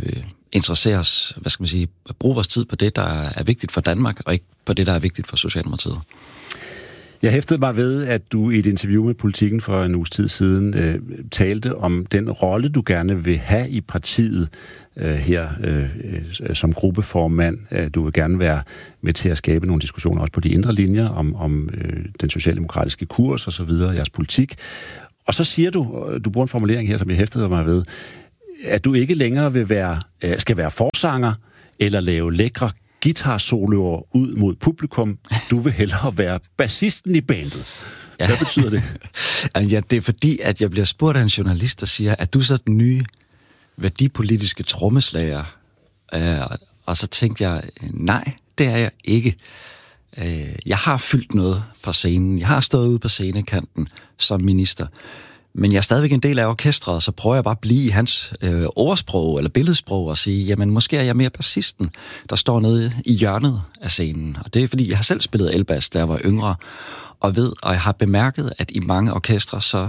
interessere os, hvad skal man sige, bruge vores tid på det, der er vigtigt for Danmark, og ikke på det, der er vigtigt for Socialdemokratiet. Jeg hæftede mig ved, at du i et interview med Politiken for en uges tid siden øh, talte om den rolle, du gerne vil have i partiet øh, her øh, øh, som gruppeformand. Du vil gerne være med til at skabe nogle diskussioner også på de indre linjer om, om øh, den socialdemokratiske kurs og så videre, jeres politik. Og så siger du, du bruger en formulering her, som jeg hæftede mig ved, at du ikke længere vil være, øh, skal være forsanger eller lave lækre guitar-soloer ud mod publikum. Du vil hellere være bassisten i bandet. Hvad ja. betyder det? Ja, det er fordi, at jeg bliver spurgt af en journalist, der siger, at du er så den nye værdipolitiske trommeslager. Og så tænkte jeg, nej, det er jeg ikke. Jeg har fyldt noget på scenen. Jeg har stået ude på scenekanten som minister. Men jeg er stadigvæk en del af orkestret, så prøver jeg bare at blive i hans øh, ordsprog eller billedsprog og sige, jamen måske er jeg mere bassisten, der står nede i hjørnet af scenen. Og det er fordi, jeg har selv spillet elbass, da jeg var yngre, og ved, og jeg har bemærket, at i mange orkestre så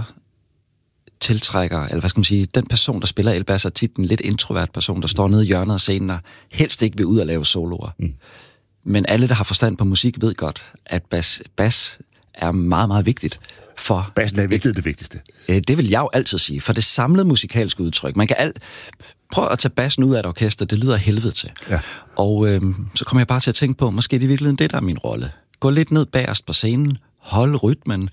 tiltrækker, eller hvad skal man sige, den person, der spiller elbass, er tit en lidt introvert person, der står nede i hjørnet af scenen, der helst ikke vil ud og lave soloer. Mm. Men alle, der har forstand på musik, ved godt, at bas, bas er meget, meget vigtigt. For bassen er virkelig det vigtigste. Det vil jeg jo altid sige. For det samlede musikalske udtryk. Man kan alt... Prøv at tage bassen ud af et orkester, det lyder helvede til. Ja. Og øhm, så kommer jeg bare til at tænke på, måske det er virkelig det, der er min rolle. Gå lidt ned bagerst på scenen, hold rytmen,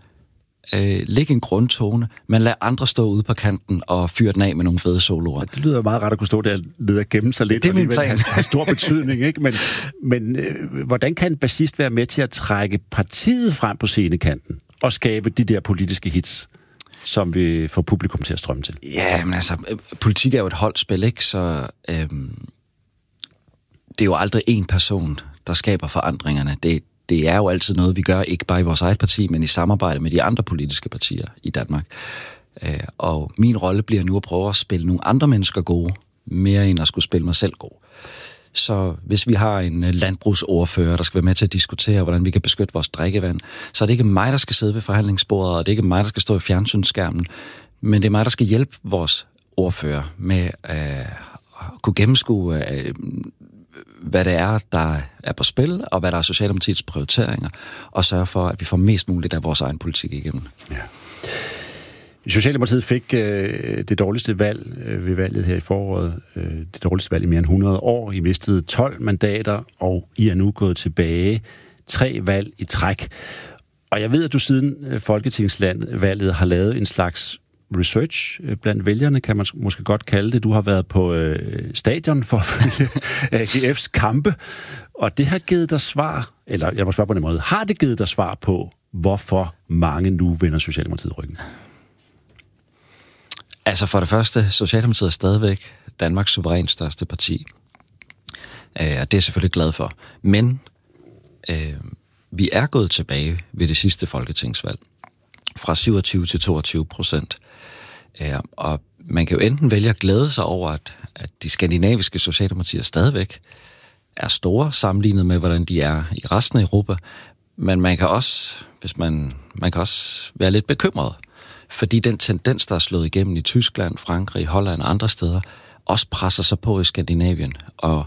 øh, læg en grundtone, men lad andre stå ude på kanten og fyre den af med nogle fede soloer. Det lyder meget rart at kunne stå der nede og gemme sig lidt. Det er min plan. Det har stor betydning, ikke? Men, men øh, hvordan kan en bassist være med til at trække partiet frem på scenekanten og skabe de der politiske hits, som vi får publikum til at strømme til? Ja, men altså, politik er jo et holdspil, ikke? Så øhm, det er jo aldrig én person, der skaber forandringerne. Det, det er jo altid noget, vi gør, ikke bare i vores eget parti, men i samarbejde med de andre politiske partier i Danmark. Øh, og min rolle bliver nu at prøve at spille nogle andre mennesker gode, mere end at skulle spille mig selv god. Så hvis vi har en landbrugsordfører, der skal være med til at diskutere, hvordan vi kan beskytte vores drikkevand, så er det ikke mig, der skal sidde ved forhandlingsbordet, og det er ikke mig, der skal stå i fjernsynsskærmen, men det er mig, der skal hjælpe vores ordfører med øh, at kunne gennemskue, øh, hvad det er, der er på spil, og hvad der er Socialdemokratiets prioriteringer, og sørge for, at vi får mest muligt af vores egen politik igennem. Ja. Socialdemokratiet fik øh, det dårligste valg øh, ved valget her i foråret. Øh, det dårligste valg i mere end hundrede år. I mistede tolv mandater, og I er nu gået tilbage tre valg i træk. Og jeg ved, at du siden øh, folketingsvalget har lavet en slags research øh, blandt vælgerne, kan man måske godt kalde det. Du har været på øh, stadion for at følge A G F's kampe, og det har givet dig svar, eller jeg må spørge på den måde, har det givet dig svar på, hvorfor mange nu vender Socialdemokratiet ryggen? Altså for det første, Socialdemokratiet er stadigvæk Danmarks suverænt største parti. Øh, og det er jeg selvfølgelig glad for. Men øh, vi er gået tilbage ved det sidste folketingsvalg. Fra syvogtyve til toogtyve procent. Øh, og man kan jo enten vælge at glæde sig over, at, at de skandinaviske socialdemokratier stadigvæk er store, sammenlignet med, hvordan de er i resten af Europa. Men man kan også, hvis man, man kan også være lidt bekymret. Fordi den tendens, der er slået igennem i Tyskland, Frankrig, Holland og andre steder, også presser sig på i Skandinavien. Og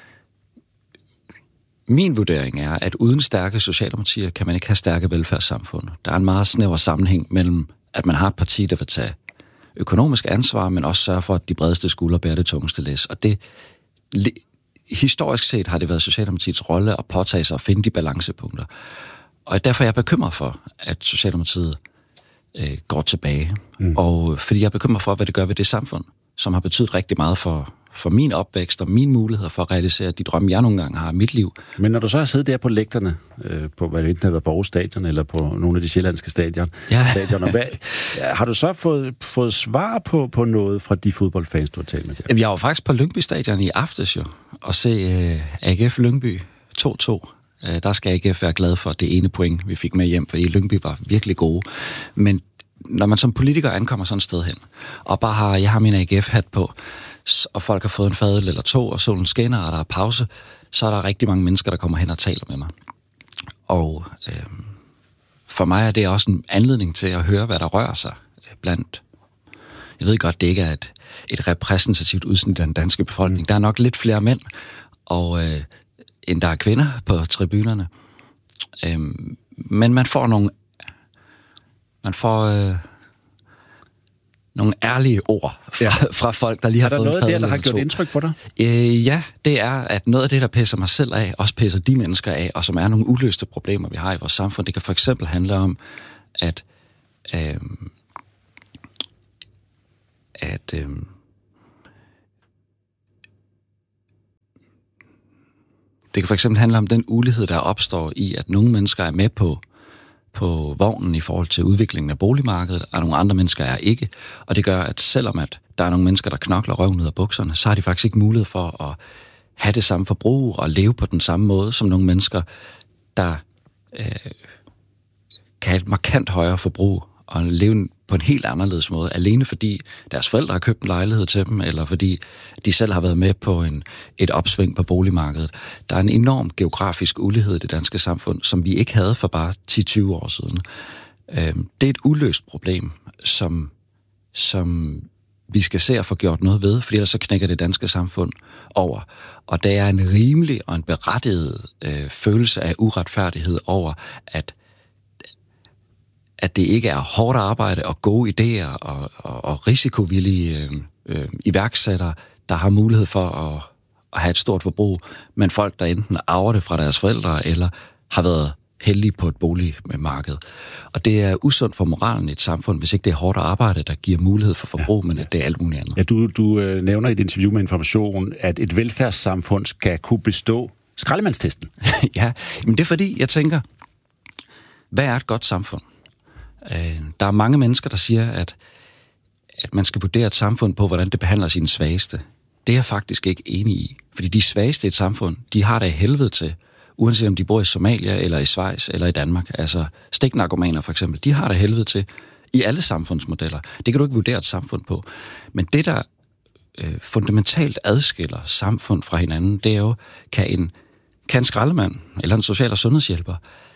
min vurdering er, at uden stærke socialdemokratier kan man ikke have stærke velfærdssamfund. Der er en meget snæver sammenhæng mellem, at man har et parti, der vil tage økonomisk ansvar, men også sørge for, at de bredeste skuldre bærer det tungeste læs. Og det, historisk set har det været Socialdemokratiets rolle at påtage sig og finde de balancepunkter. Og derfor er jeg bekymret for, at Socialdemokratiet øh, går tilbage. Mm. Og fordi jeg er bekymret for, hvad det gør ved det samfund, som har betydet rigtig meget for, for min opvækst og mine muligheder for at realisere de drømme, jeg nogle gange har i mit liv. Men når du så har siddet der på lægterne, øh, på hvad det enten har været på Aarhus Stadion eller på nogle af de sjællandske stadion, ja. stadioner, hvad, har du så fået, fået svar på, på noget fra de fodboldfans, du har talt med der? Jeg var faktisk på Lyngby Stadion i aftes jo, og se øh, A G F Lyngby to to. Øh, der skal A G F være glad for det ene point, vi fik med hjem, fordi Lyngby var virkelig gode. Men når man som politiker ankommer sådan et sted hen, og bare har, jeg har min A G F-hat på, og folk har fået en fadøl eller to, og solen skinner, og der er pause, så er der rigtig mange mennesker, der kommer hen og taler med mig. Og øh, for mig er det også en anledning til at høre, hvad der rører sig blandt. Jeg ved godt, det ikke er et, et repræsentativt udsnit af den danske befolkning. Der er nok lidt flere mænd, og, øh, end der er kvinder på tribunerne. Øh, men man får nogle, man får... Øh, nogle ærlige ord fra, ja. fra folk, der lige har fået en Er der noget der, der har gjort indtryk på dig? Øh, ja, det er, at noget af det, der pisser mig selv af, også pisser de mennesker af, og som er nogle uløste problemer, vi har i vores samfund. Det kan for eksempel handle om, at øh, at øh, det kan for eksempel handle om den ulighed, der opstår i, at nogle mennesker er med på på vognen i forhold til udviklingen af boligmarkedet, og nogle andre mennesker er ikke. Og det gør, at selvom at der er nogle mennesker, der knokler røven ud af bukserne, så har de faktisk ikke mulighed for at have det samme forbrug og leve på den samme måde som nogle mennesker, der øh, kan have et markant højere forbrug og leve på en helt anderledes måde, alene fordi deres forældre har købt en lejlighed til dem, eller fordi de selv har været med på en, et opsving på boligmarkedet. Der er en enorm geografisk ulighed i det danske samfund, som vi ikke havde for bare ti til tyve år siden. Det er et uløst problem, som, som vi skal se at få gjort noget ved, for ellers så knækker det danske samfund over. Og der er en rimelig og en berettiget øh, følelse af uretfærdighed over, at at det ikke er hårdt arbejde og gode idéer og, og, og risikovillige øh, øh, iværksættere, der har mulighed for at, at have et stort forbrug, men folk, der enten arver det fra deres forældre, eller har været heldige på et boligmarked. Og det er usundt for moralen i et samfund, hvis ikke det er hårdt arbejde, der giver mulighed for forbrug, ja. Men at det er alt muligt andet. Ja, du, du øh, nævner i et interview med Information, at et velfærdssamfund skal kunne bestå skraldemandstesten. Ja, men det er fordi, jeg tænker, hvad er et godt samfund? Der er mange mennesker, der siger, at, at man skal vurdere et samfund på, hvordan det behandler sine svageste. Det er jeg faktisk ikke enig i. Fordi de svageste i et samfund, de har det af helvede til, uanset om de bor i Somalia, eller i Schweiz, eller i Danmark. Altså stiknarkomaner for eksempel, de har det af helvede til i alle samfundsmodeller. Det kan du ikke vurdere et samfund på. Men det, der øh, fundamentalt adskiller samfund fra hinanden, det er jo, kan en, kan en skraldemand, eller en social- og sundhedshjælper,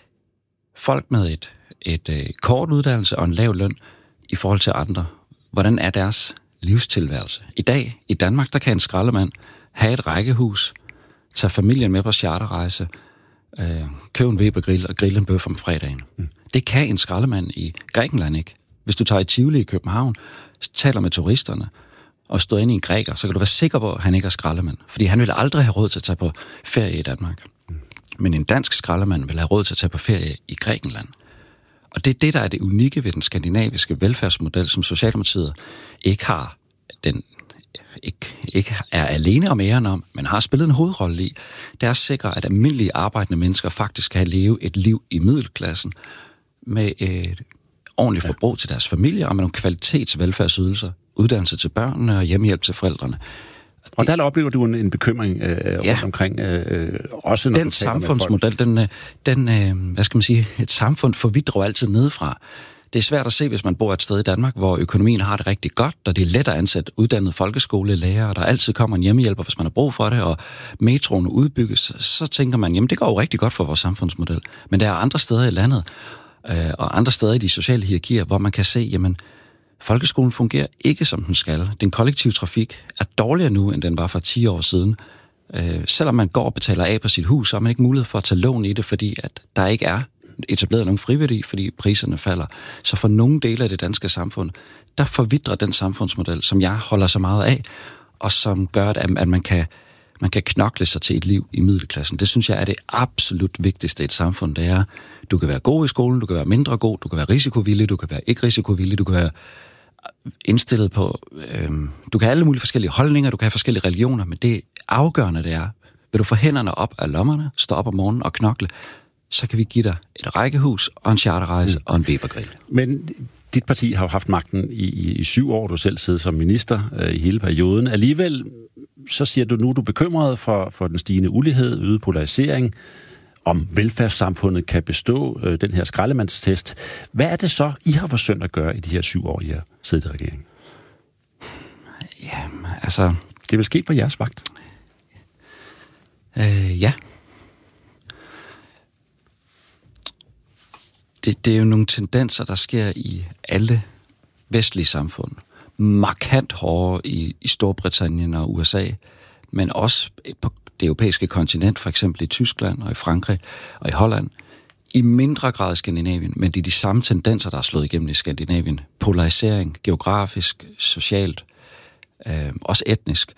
folk med et et øh, kort uddannelse og en lav løn i forhold til andre. Hvordan er deres livstilværelse? I dag, i Danmark, der kan en skraldemand have et rækkehus, tage familien med på charterrejse, øh, købe en Weber-grill og grille en bøf om fredagen. Mm. Det kan en skraldemand i Grækenland ikke. Hvis du tager i Tivoli i København, taler med turisterne og står inde i en græker, så kan du være sikker på, at han ikke er skraldemand. Fordi han ville aldrig have råd til at tage på ferie i Danmark. Mm. Men en dansk skraldemand vil have råd til at tage på ferie i Grækenland. Og det er det, der er det unikke ved den skandinaviske velfærdsmodel, som Socialdemokratiet ikke har den, ikke, ikke er alene om æren om, men har spillet en hovedrolle i. Det er at sikre, at almindelige arbejdende mennesker faktisk kan leve et liv i middelklassen med et ordentligt forbrug til deres familie og med nogle kvalitetsvelfærdsydelser, uddannelse til børnene og hjemmehjælp til forældrene. Og der oplever du en, en bekymring øh, ja. rundt omkring, øh, også når den samfundsmodel, den, den øh, hvad skal man sige, et samfund forvidrer altid nedefra. Det er svært at se, hvis man bor et sted i Danmark, hvor økonomien har det rigtig godt, og det er let at ansætte uddannede folkeskolelærer, og der altid kommer en hjemmehjælper, hvis man har brug for det, og metroen udbygges, så tænker man, jamen det går jo rigtig godt for vores samfundsmodel. Men der er andre steder i landet, øh, og andre steder i de sociale hierarkier, hvor man kan se, jamen folkeskolen fungerer ikke, som den skal. Den kollektive trafik er dårligere nu, end den var for ti år siden. Øh, selvom man går og betaler af på sit hus, så har man ikke mulighed for at tage lån i det, fordi at der ikke er etableret nogen friværdi, fordi priserne falder. Så for nogle dele af det danske samfund, der forvidrer den samfundsmodel, som jeg holder så meget af, og som gør, at man kan, man kan knokle sig til et liv i middelklassen. Det synes jeg er det absolut vigtigste i et samfund. Det er, du kan være god i skolen, du kan være mindre god, du kan være risikovillig, du kan være ikke risikovillig, du kan være indstillet på, øh, du kan have alle mulige forskellige holdninger, du kan have forskellige religioner, men det afgørende det er, vil du få hænderne op af lommerne, stå op om morgenen og knokle, så kan vi give dig et rækkehus og en charterrejse mm. og en Weber-grill. Men dit parti har jo haft magten i, i, i syv år, du selv sidder som minister øh, i hele perioden. Alligevel, så siger du nu, du er bekymret for, for den stigende ulighed, øget polarisering, om velfærdssamfundet kan bestå øh, den her skraldemandstest. Hvad er det så, I har forsøgt at gøre i de her syv år, I har siddet i regeringen? Ja, altså... Det vil ske på jeres vagt. Øh, ja. Det, det er jo nogle tendenser, der sker i alle vestlige samfund, markant hårdere i, i Storbritannien og U S A, men også på det europæiske kontinent, for eksempel i Tyskland og i Frankrig og i Holland, i mindre grad i Skandinavien, men det er de samme tendenser, der er slået igennem i Skandinavien. Polarisering, geografisk, socialt, øh, også etnisk.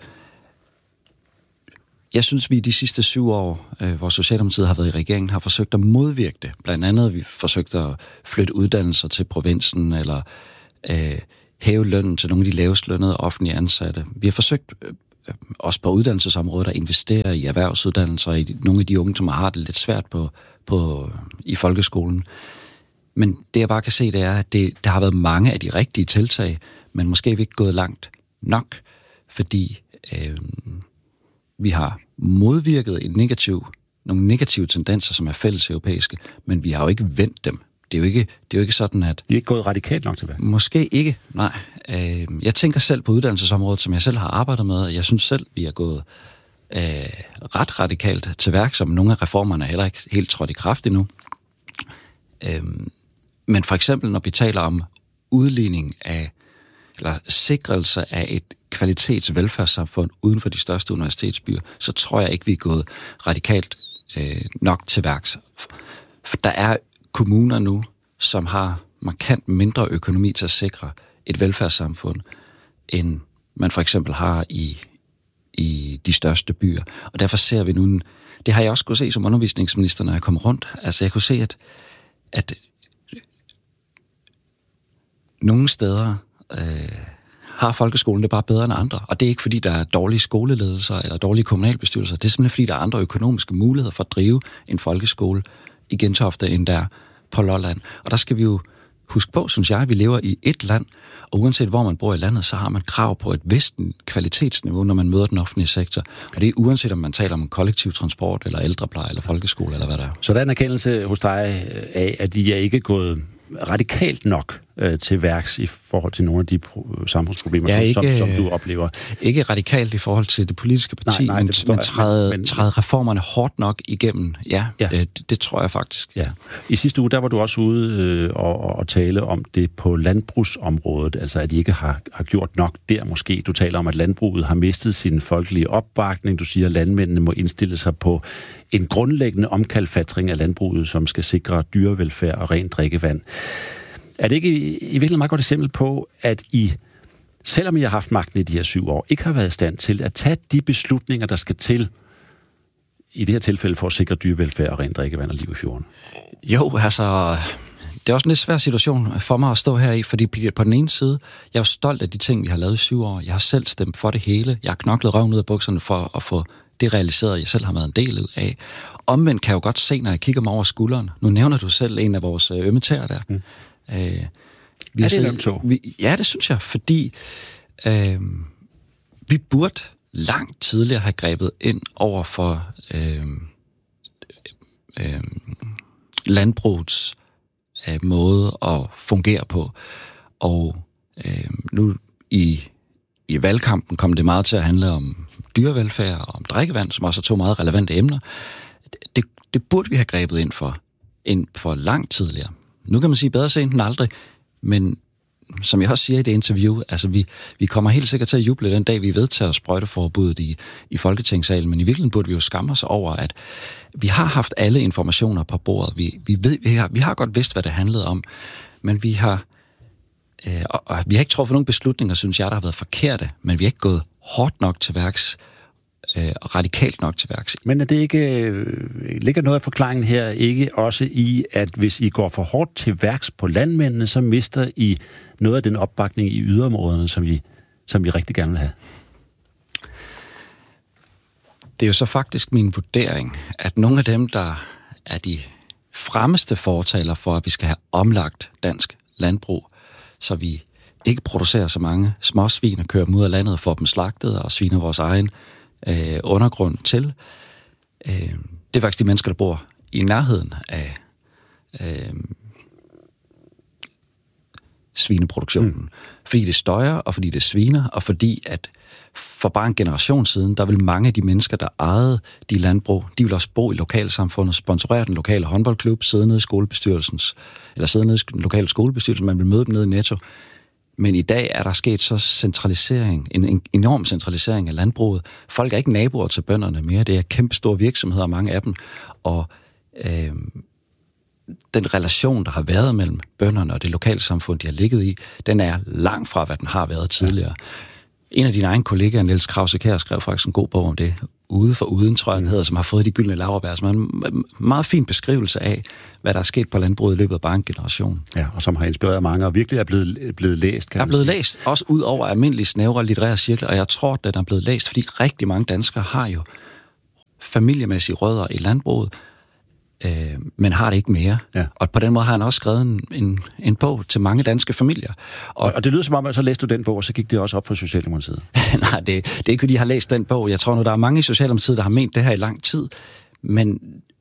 Jeg synes, vi i de sidste syv år, øh, hvor Socialdemokratiet har været i regeringen, har forsøgt at modvirke det. Blandt andet vi forsøgt at flytte uddannelser til provinsen, eller øh, hæve lønnen til nogle af de lavest lønnede offentlige ansatte. Vi har forsøgt øh, også på uddannelsesområdet at investere i erhvervsuddannelser, i nogle af de unge, som har det lidt svært på, på, i folkeskolen. Men det, jeg bare kan se, det er, at det, der har været mange af de rigtige tiltag, men måske er vi ikke gået langt nok, fordi øh, vi har modvirket en negativ, nogle negative tendenser, som er fælles europæiske, men vi har jo ikke vendt dem. Det er jo ikke, det er jo ikke sådan, at... Vi er ikke gået radikalt nok til værk. Måske ikke, nej. Øh, jeg tænker selv på uddannelsesområdet, som jeg selv har arbejdet med. Jeg synes selv, vi er gået øh, ret radikalt til værk, som nogle af reformerne heller ikke helt trådt i kraft endnu. Øh, men for eksempel, når vi taler om udligning af, eller sikrelse af et kvalitetsvelfærdssamfund uden for de største universitetsbyer, så tror jeg ikke, vi er gået radikalt øh, nok til værks. For der er kommuner nu, som har markant mindre økonomi til at sikre et velfærdssamfund, end man for eksempel har i, i de største byer. Og derfor ser vi nu, det har jeg også kunne se som undervisningsminister, når jeg kom rundt. Altså jeg kunne se, at, at nogle steder øh, har folkeskolen det bare bedre end andre. Og det er ikke, fordi der er dårlige skoleledelser eller dårlige kommunalbestyrelser. Det er simpelthen, fordi der er andre økonomiske muligheder for at drive en folkeskole i Gentofte, end der på Lolland. Og der skal vi jo huske på, synes jeg, at vi lever i et land, og uanset hvor man bor i landet, så har man krav på et vist kvalitetsniveau, når man møder den offentlige sektor. Og det er uanset, om man taler om kollektiv transport, eller ældrepleje, eller folkeskole, eller hvad der er. Så der er en erkendelse hos dig af, at I er ikke gået radikalt nok øh, til værks i forhold til nogle af de pro- samfundsproblemer, ja, som, ikke, som, som du oplever. Ikke radikalt i forhold til det politiske parti, nej, nej, det men træde, men, træde reformerne hårdt nok igennem. Ja, ja. Det, det tror jeg faktisk. Ja. I sidste uge, der var du også ude øh, og, og tale om det på landbrugsområdet, altså at I ikke har, har gjort nok der måske. Du taler om, at landbruget har mistet sin folkelige opbakning. Du siger, at landmændene må indstille sig på en grundlæggende omkalfatring af landbruget, som skal sikre dyrevelfærd og rent drikkevand. Er det ikke i, i virkeligheden meget godt eksempel på, at I, selvom I har haft magten i de her syv år, ikke har været i stand til at tage de beslutninger, der skal til, i det her tilfælde for at sikre dyrevelfærd og rent drikkevand og liv i fjorden? Jo, altså, det er også en lidt svær situation for mig at stå her i, fordi på den ene side, jeg er jo stolt af de ting, vi har lavet i syv år. Jeg har selv stemt for det hele. Jeg har knoklet røven ud af bukserne for at få det realiseret, jeg selv har været en del af. Omvendt kan jeg jo godt se, når jeg kigger mig over skulderen. Nu nævner du selv en af vores ømme tæer der. Mm. Øh, vi er det en øm tå? Ja, det synes jeg, fordi øh, vi burde langt tidligere have grebet ind over for øh, øh, landbrugets øh, måde at fungere på. Og øh, nu i, i valgkampen kom det meget til at handle om dyrevelfærd og om drikkevand, som også er to meget relevante emner. Det, det burde vi have grebet ind for, ind for langt tidligere. Nu kan man sige bedre sent end aldrig, men som jeg også siger i det interview, altså vi, vi kommer helt sikkert til at juble den dag, vi vedtager sprøjteforbuddet i, i Folketingssalen, men i virkeligheden burde vi jo skamme os over, at vi har haft alle informationer på bordet. Vi, vi, ved, vi, har, vi har godt vidst, hvad det handlede om, men vi har, øh, og, og vi har ikke truffet nogle beslutninger, synes jeg, der har været forkerte, men vi har ikke gået hårdt nok til værks, og radikalt nok til værks. Men er det ikke, ligger noget af forklaringen her ikke også i, at hvis I går for hårdt til værks på landmændene, så mister I noget af den opbakning i yderområderne, som I, som I rigtig gerne vil have? Det er jo så faktisk min vurdering, at nogle af dem, der er de fremmeste fortaler for, at vi skal have omlagt dansk landbrug, så vi ikke producerer så mange småsvin og kører dem ud af landet og får dem slagtet og sviner vores egen Øh, undergrund til. Øh, det er faktisk de mennesker, der bor i nærheden af øh, svineproduktionen. Mm. Fordi det støjer, og fordi det sviner, og fordi at for bare en generation siden, der vil mange af de mennesker, der ejede de landbrug, de vil også bo i lokalsamfundet, sponsorere den lokale håndboldklub, sidde nede i skolebestyrelsens, eller sidde nede i den lokale skolebestyrelse, man vil møde dem nede i Netto. Men i dag er der sket så centralisering, en, en enorm centralisering af landbruget. Folk er ikke naboer til bønderne mere. Det er kæmpe store virksomheder, mange af dem. Og øh, den relation, der har været mellem bønderne og det lokale samfund, de har ligget i, den er langt fra, hvad den har været tidligere. En af dine egne kollegaer, Niels Krause Kjær, skrev faktisk en god bog om det. Ude for uden, tror jeg, den hedder, som har fået de gyldne laurbær, som er en meget fin beskrivelse af, hvad der er sket på landbruget i løbet af bare en generation. Ja, og som har inspireret mange, og virkelig er blevet, blevet læst, kan man sige. Er blevet læst, også ud over almindelige snævre litterære cirkler, og jeg tror, at den er blevet læst, fordi rigtig mange danskere har jo familiemæssige rødder i landbruget, øh, men har det ikke mere. Ja. Og på den måde har han også skrevet en, en, en bog til mange danske familier. Og, og det lyder som om, at så læste du den bog, og så gik det også op for Socialdemokratiet. Nej, det, det er ikke, fordi jeg har læst den bog. Jeg tror nu, der er mange i Socialdemokratiet, der har ment det her i lang tid. Men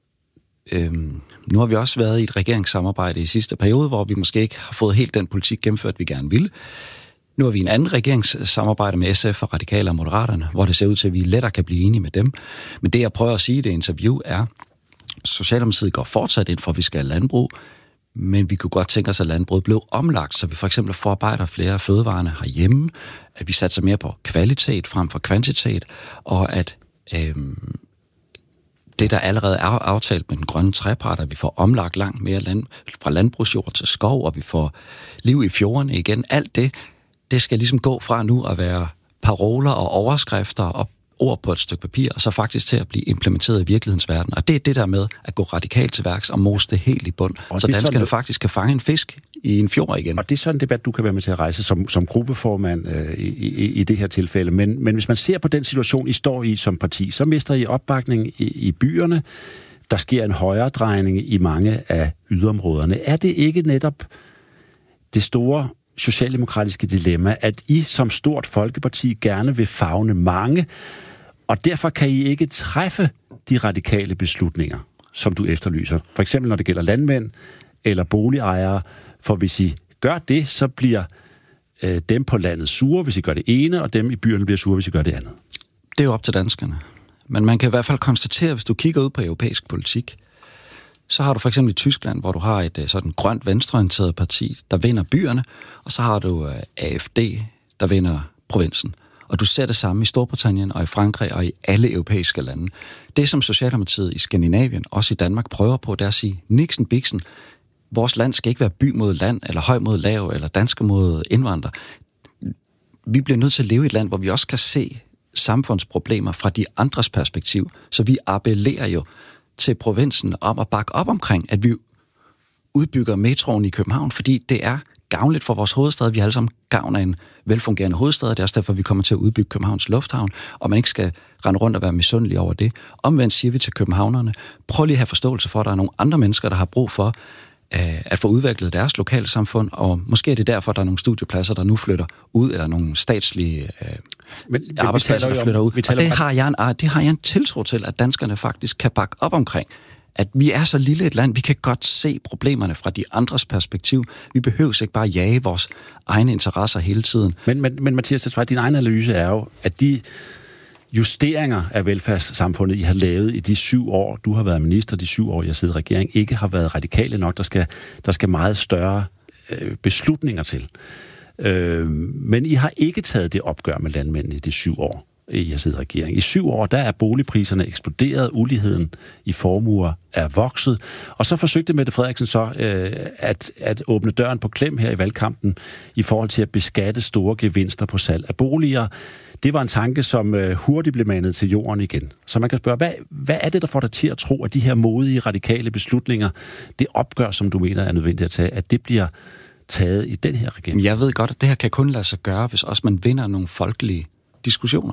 øhm, nu har vi også været i et regeringssamarbejde i sidste periode, hvor vi måske ikke har fået helt den politik gennemført, vi gerne ville. Nu er vi i en anden regeringssamarbejde med S F og Radikale og Moderaterne, hvor det ser ud til, at vi lettere kan blive enige med dem. Men det, jeg prøver at sige i det interview, er, Socialdemokratiet går fortsat ind for, at vi skal have landbrug, men vi kunne godt tænke os, at landbruget blev omlagt, så vi for eksempel forarbejder flere af fødevarene herhjemme, at vi satser mere på kvalitet frem for kvantitet, og at øhm, det, der allerede er aftalt med den grønne trepart, at vi får omlagt langt mere land, fra landbrugsjord til skov, og vi får liv i fjordene igen. Alt det, det skal ligesom gå fra nu at være paroler og overskrifter og ord på et stykke papir, og så faktisk til at blive implementeret i virkelighedens verden. Og det er det der med at gå radikalt til værks og mose det helt i bund, og så danskerne sådan, faktisk kan fange en fisk i en fjord igen. Og det er sådan en debat, du kan være med til at rejse som, som gruppeformand øh, i, i, i det her tilfælde. Men, men hvis man ser på den situation, I står i som parti, så mister I opbakning i, i byerne. Der sker en højere drejning i mange af yderområderne. Er det ikke netop det store socialdemokratiske dilemma, at I som stort folkeparti gerne vil favne mange, og derfor kan I ikke træffe de radikale beslutninger, som du efterlyser? For eksempel når det gælder landmænd eller boligejere, for hvis I gør det, så bliver øh, dem på landet sure, hvis I gør det ene, og dem i byerne bliver sure, hvis I gør det andet. Det er jo op til danskerne. Men man kan i hvert fald konstatere, hvis du kigger ud på europæisk politik, så har du for eksempel i Tyskland, hvor du har et sådan grønt venstreorienteret parti, der vinder byerne, og så har du A F D, der vinder provinsen. Og du ser det samme i Storbritannien og i Frankrig og i alle europæiske lande. Det, som Socialdemokratiet i Skandinavien, også i Danmark, prøver på, det er at sige, Nixon, Bixen, vores land skal ikke være by mod land, eller høj mod lav, eller dansker mod indvandrere. Vi bliver nødt til at leve i et land, hvor vi også kan se samfundsproblemer fra de andres perspektiv, så vi appellerer jo til provinsen om at bakke op omkring, at vi udbygger metroen i København, fordi det er gavnligt for vores hovedstad. Vi har alle sammen gavn af en velfungerende hovedstad, og det er også derfor, vi kommer til at udbygge Københavns Lufthavn, og man ikke skal rende rundt og være misundelig over det. Omvendt siger vi til københavnerne, prøv lige at have forståelse for, at der er nogle andre mennesker, der har brug for øh, at få udviklet deres lokale samfund, og måske er det derfor, at der er nogle studiepladser, der nu flytter ud, eller nogle statslige øh, men, arbejdspladser, der flytter ud. Og det har, jeg en, det har jeg en tiltro til, at danskerne faktisk kan bakke op omkring. At vi er så lille et land, vi kan godt se problemerne fra de andres perspektiv. Vi behøver ikke bare jage vores egne interesser hele tiden. Men, men, men Mathias Tesfaye, din egen analyse er jo, at de justeringer af velfærdssamfundet, I har lavet i de syv år, du har været minister, de syv år, jeg sidder i regering, ikke har været radikale nok. Der skal, der skal meget større øh, beslutninger til. Øh, men I har ikke taget det opgør med landmændene i de syv år, I har siddet i regering. I syv år, der er boligpriserne eksploderet, uligheden i formuer er vokset, og så forsøgte Mette Frederiksen så øh, at, at åbne døren på klem her i valgkampen i forhold til at beskatte store gevinster på salg af boliger. Det var en tanke, som øh, hurtigt blev mandet til jorden igen. Så man kan spørge, hvad, hvad er det, der får dig til at tro, at de her modige, radikale beslutninger, det opgør, som du mener er nødvendigt at tage, at det bliver taget i den her regering? Jeg ved godt, at det her kan kun lade sig gøre, hvis også man vinder nogle folkelige diskussioner.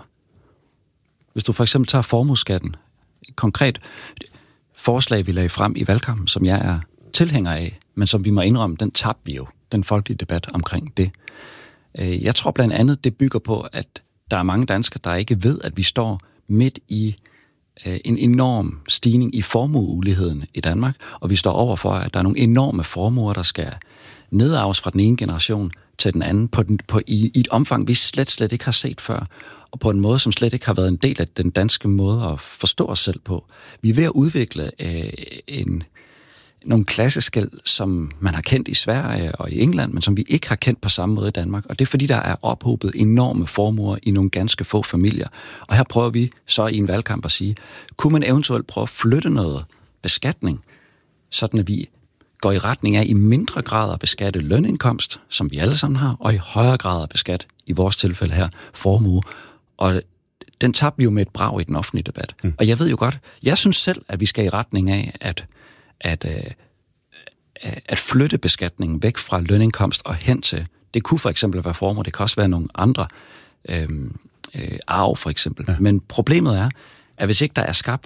Hvis du for eksempel tager formueskatten, et konkret forslag, vi lagde frem i valgkampen, som jeg er tilhænger af, men som vi må indrømme, den tabte vi jo, den folkelige debat omkring det. Jeg tror blandt andet, det bygger på, at der er mange danskere, der ikke ved, at vi står midt i en enorm stigning i formueuligheden i Danmark, og vi står overfor, at der er nogle enorme formuer, der skal nedarves fra den ene generation til den anden, på den, på, i, i et omfang, vi slet, slet ikke har set før, og på en måde, som slet ikke har været en del af den danske måde at forstå os selv på. Vi er ved at udvikle øh, en, nogle klasseskel, som man har kendt i Sverige og i England, men som vi ikke har kendt på samme måde i Danmark. Og det er fordi, der er ophobet enorme formuer i nogle ganske få familier. Og her prøver vi så i en valgkamp at sige, kunne man eventuelt prøve at flytte noget beskatning, sådan at vi går i retning af i mindre grad at beskatte lønindkomst, som vi alle sammen har, og i højere grad at beskatte, i vores tilfælde her, formue. Og den tabte vi jo med et brag i den offentlige debat. Mm. Og jeg ved jo godt, jeg synes selv, at vi skal i retning af at, at, at, at flytte beskatningen væk fra lønindkomst og hen til, det kunne for eksempel være formue, det kan også være nogle andre, øh, øh, arv for eksempel. Ja. Men problemet er, at hvis ikke der er skabt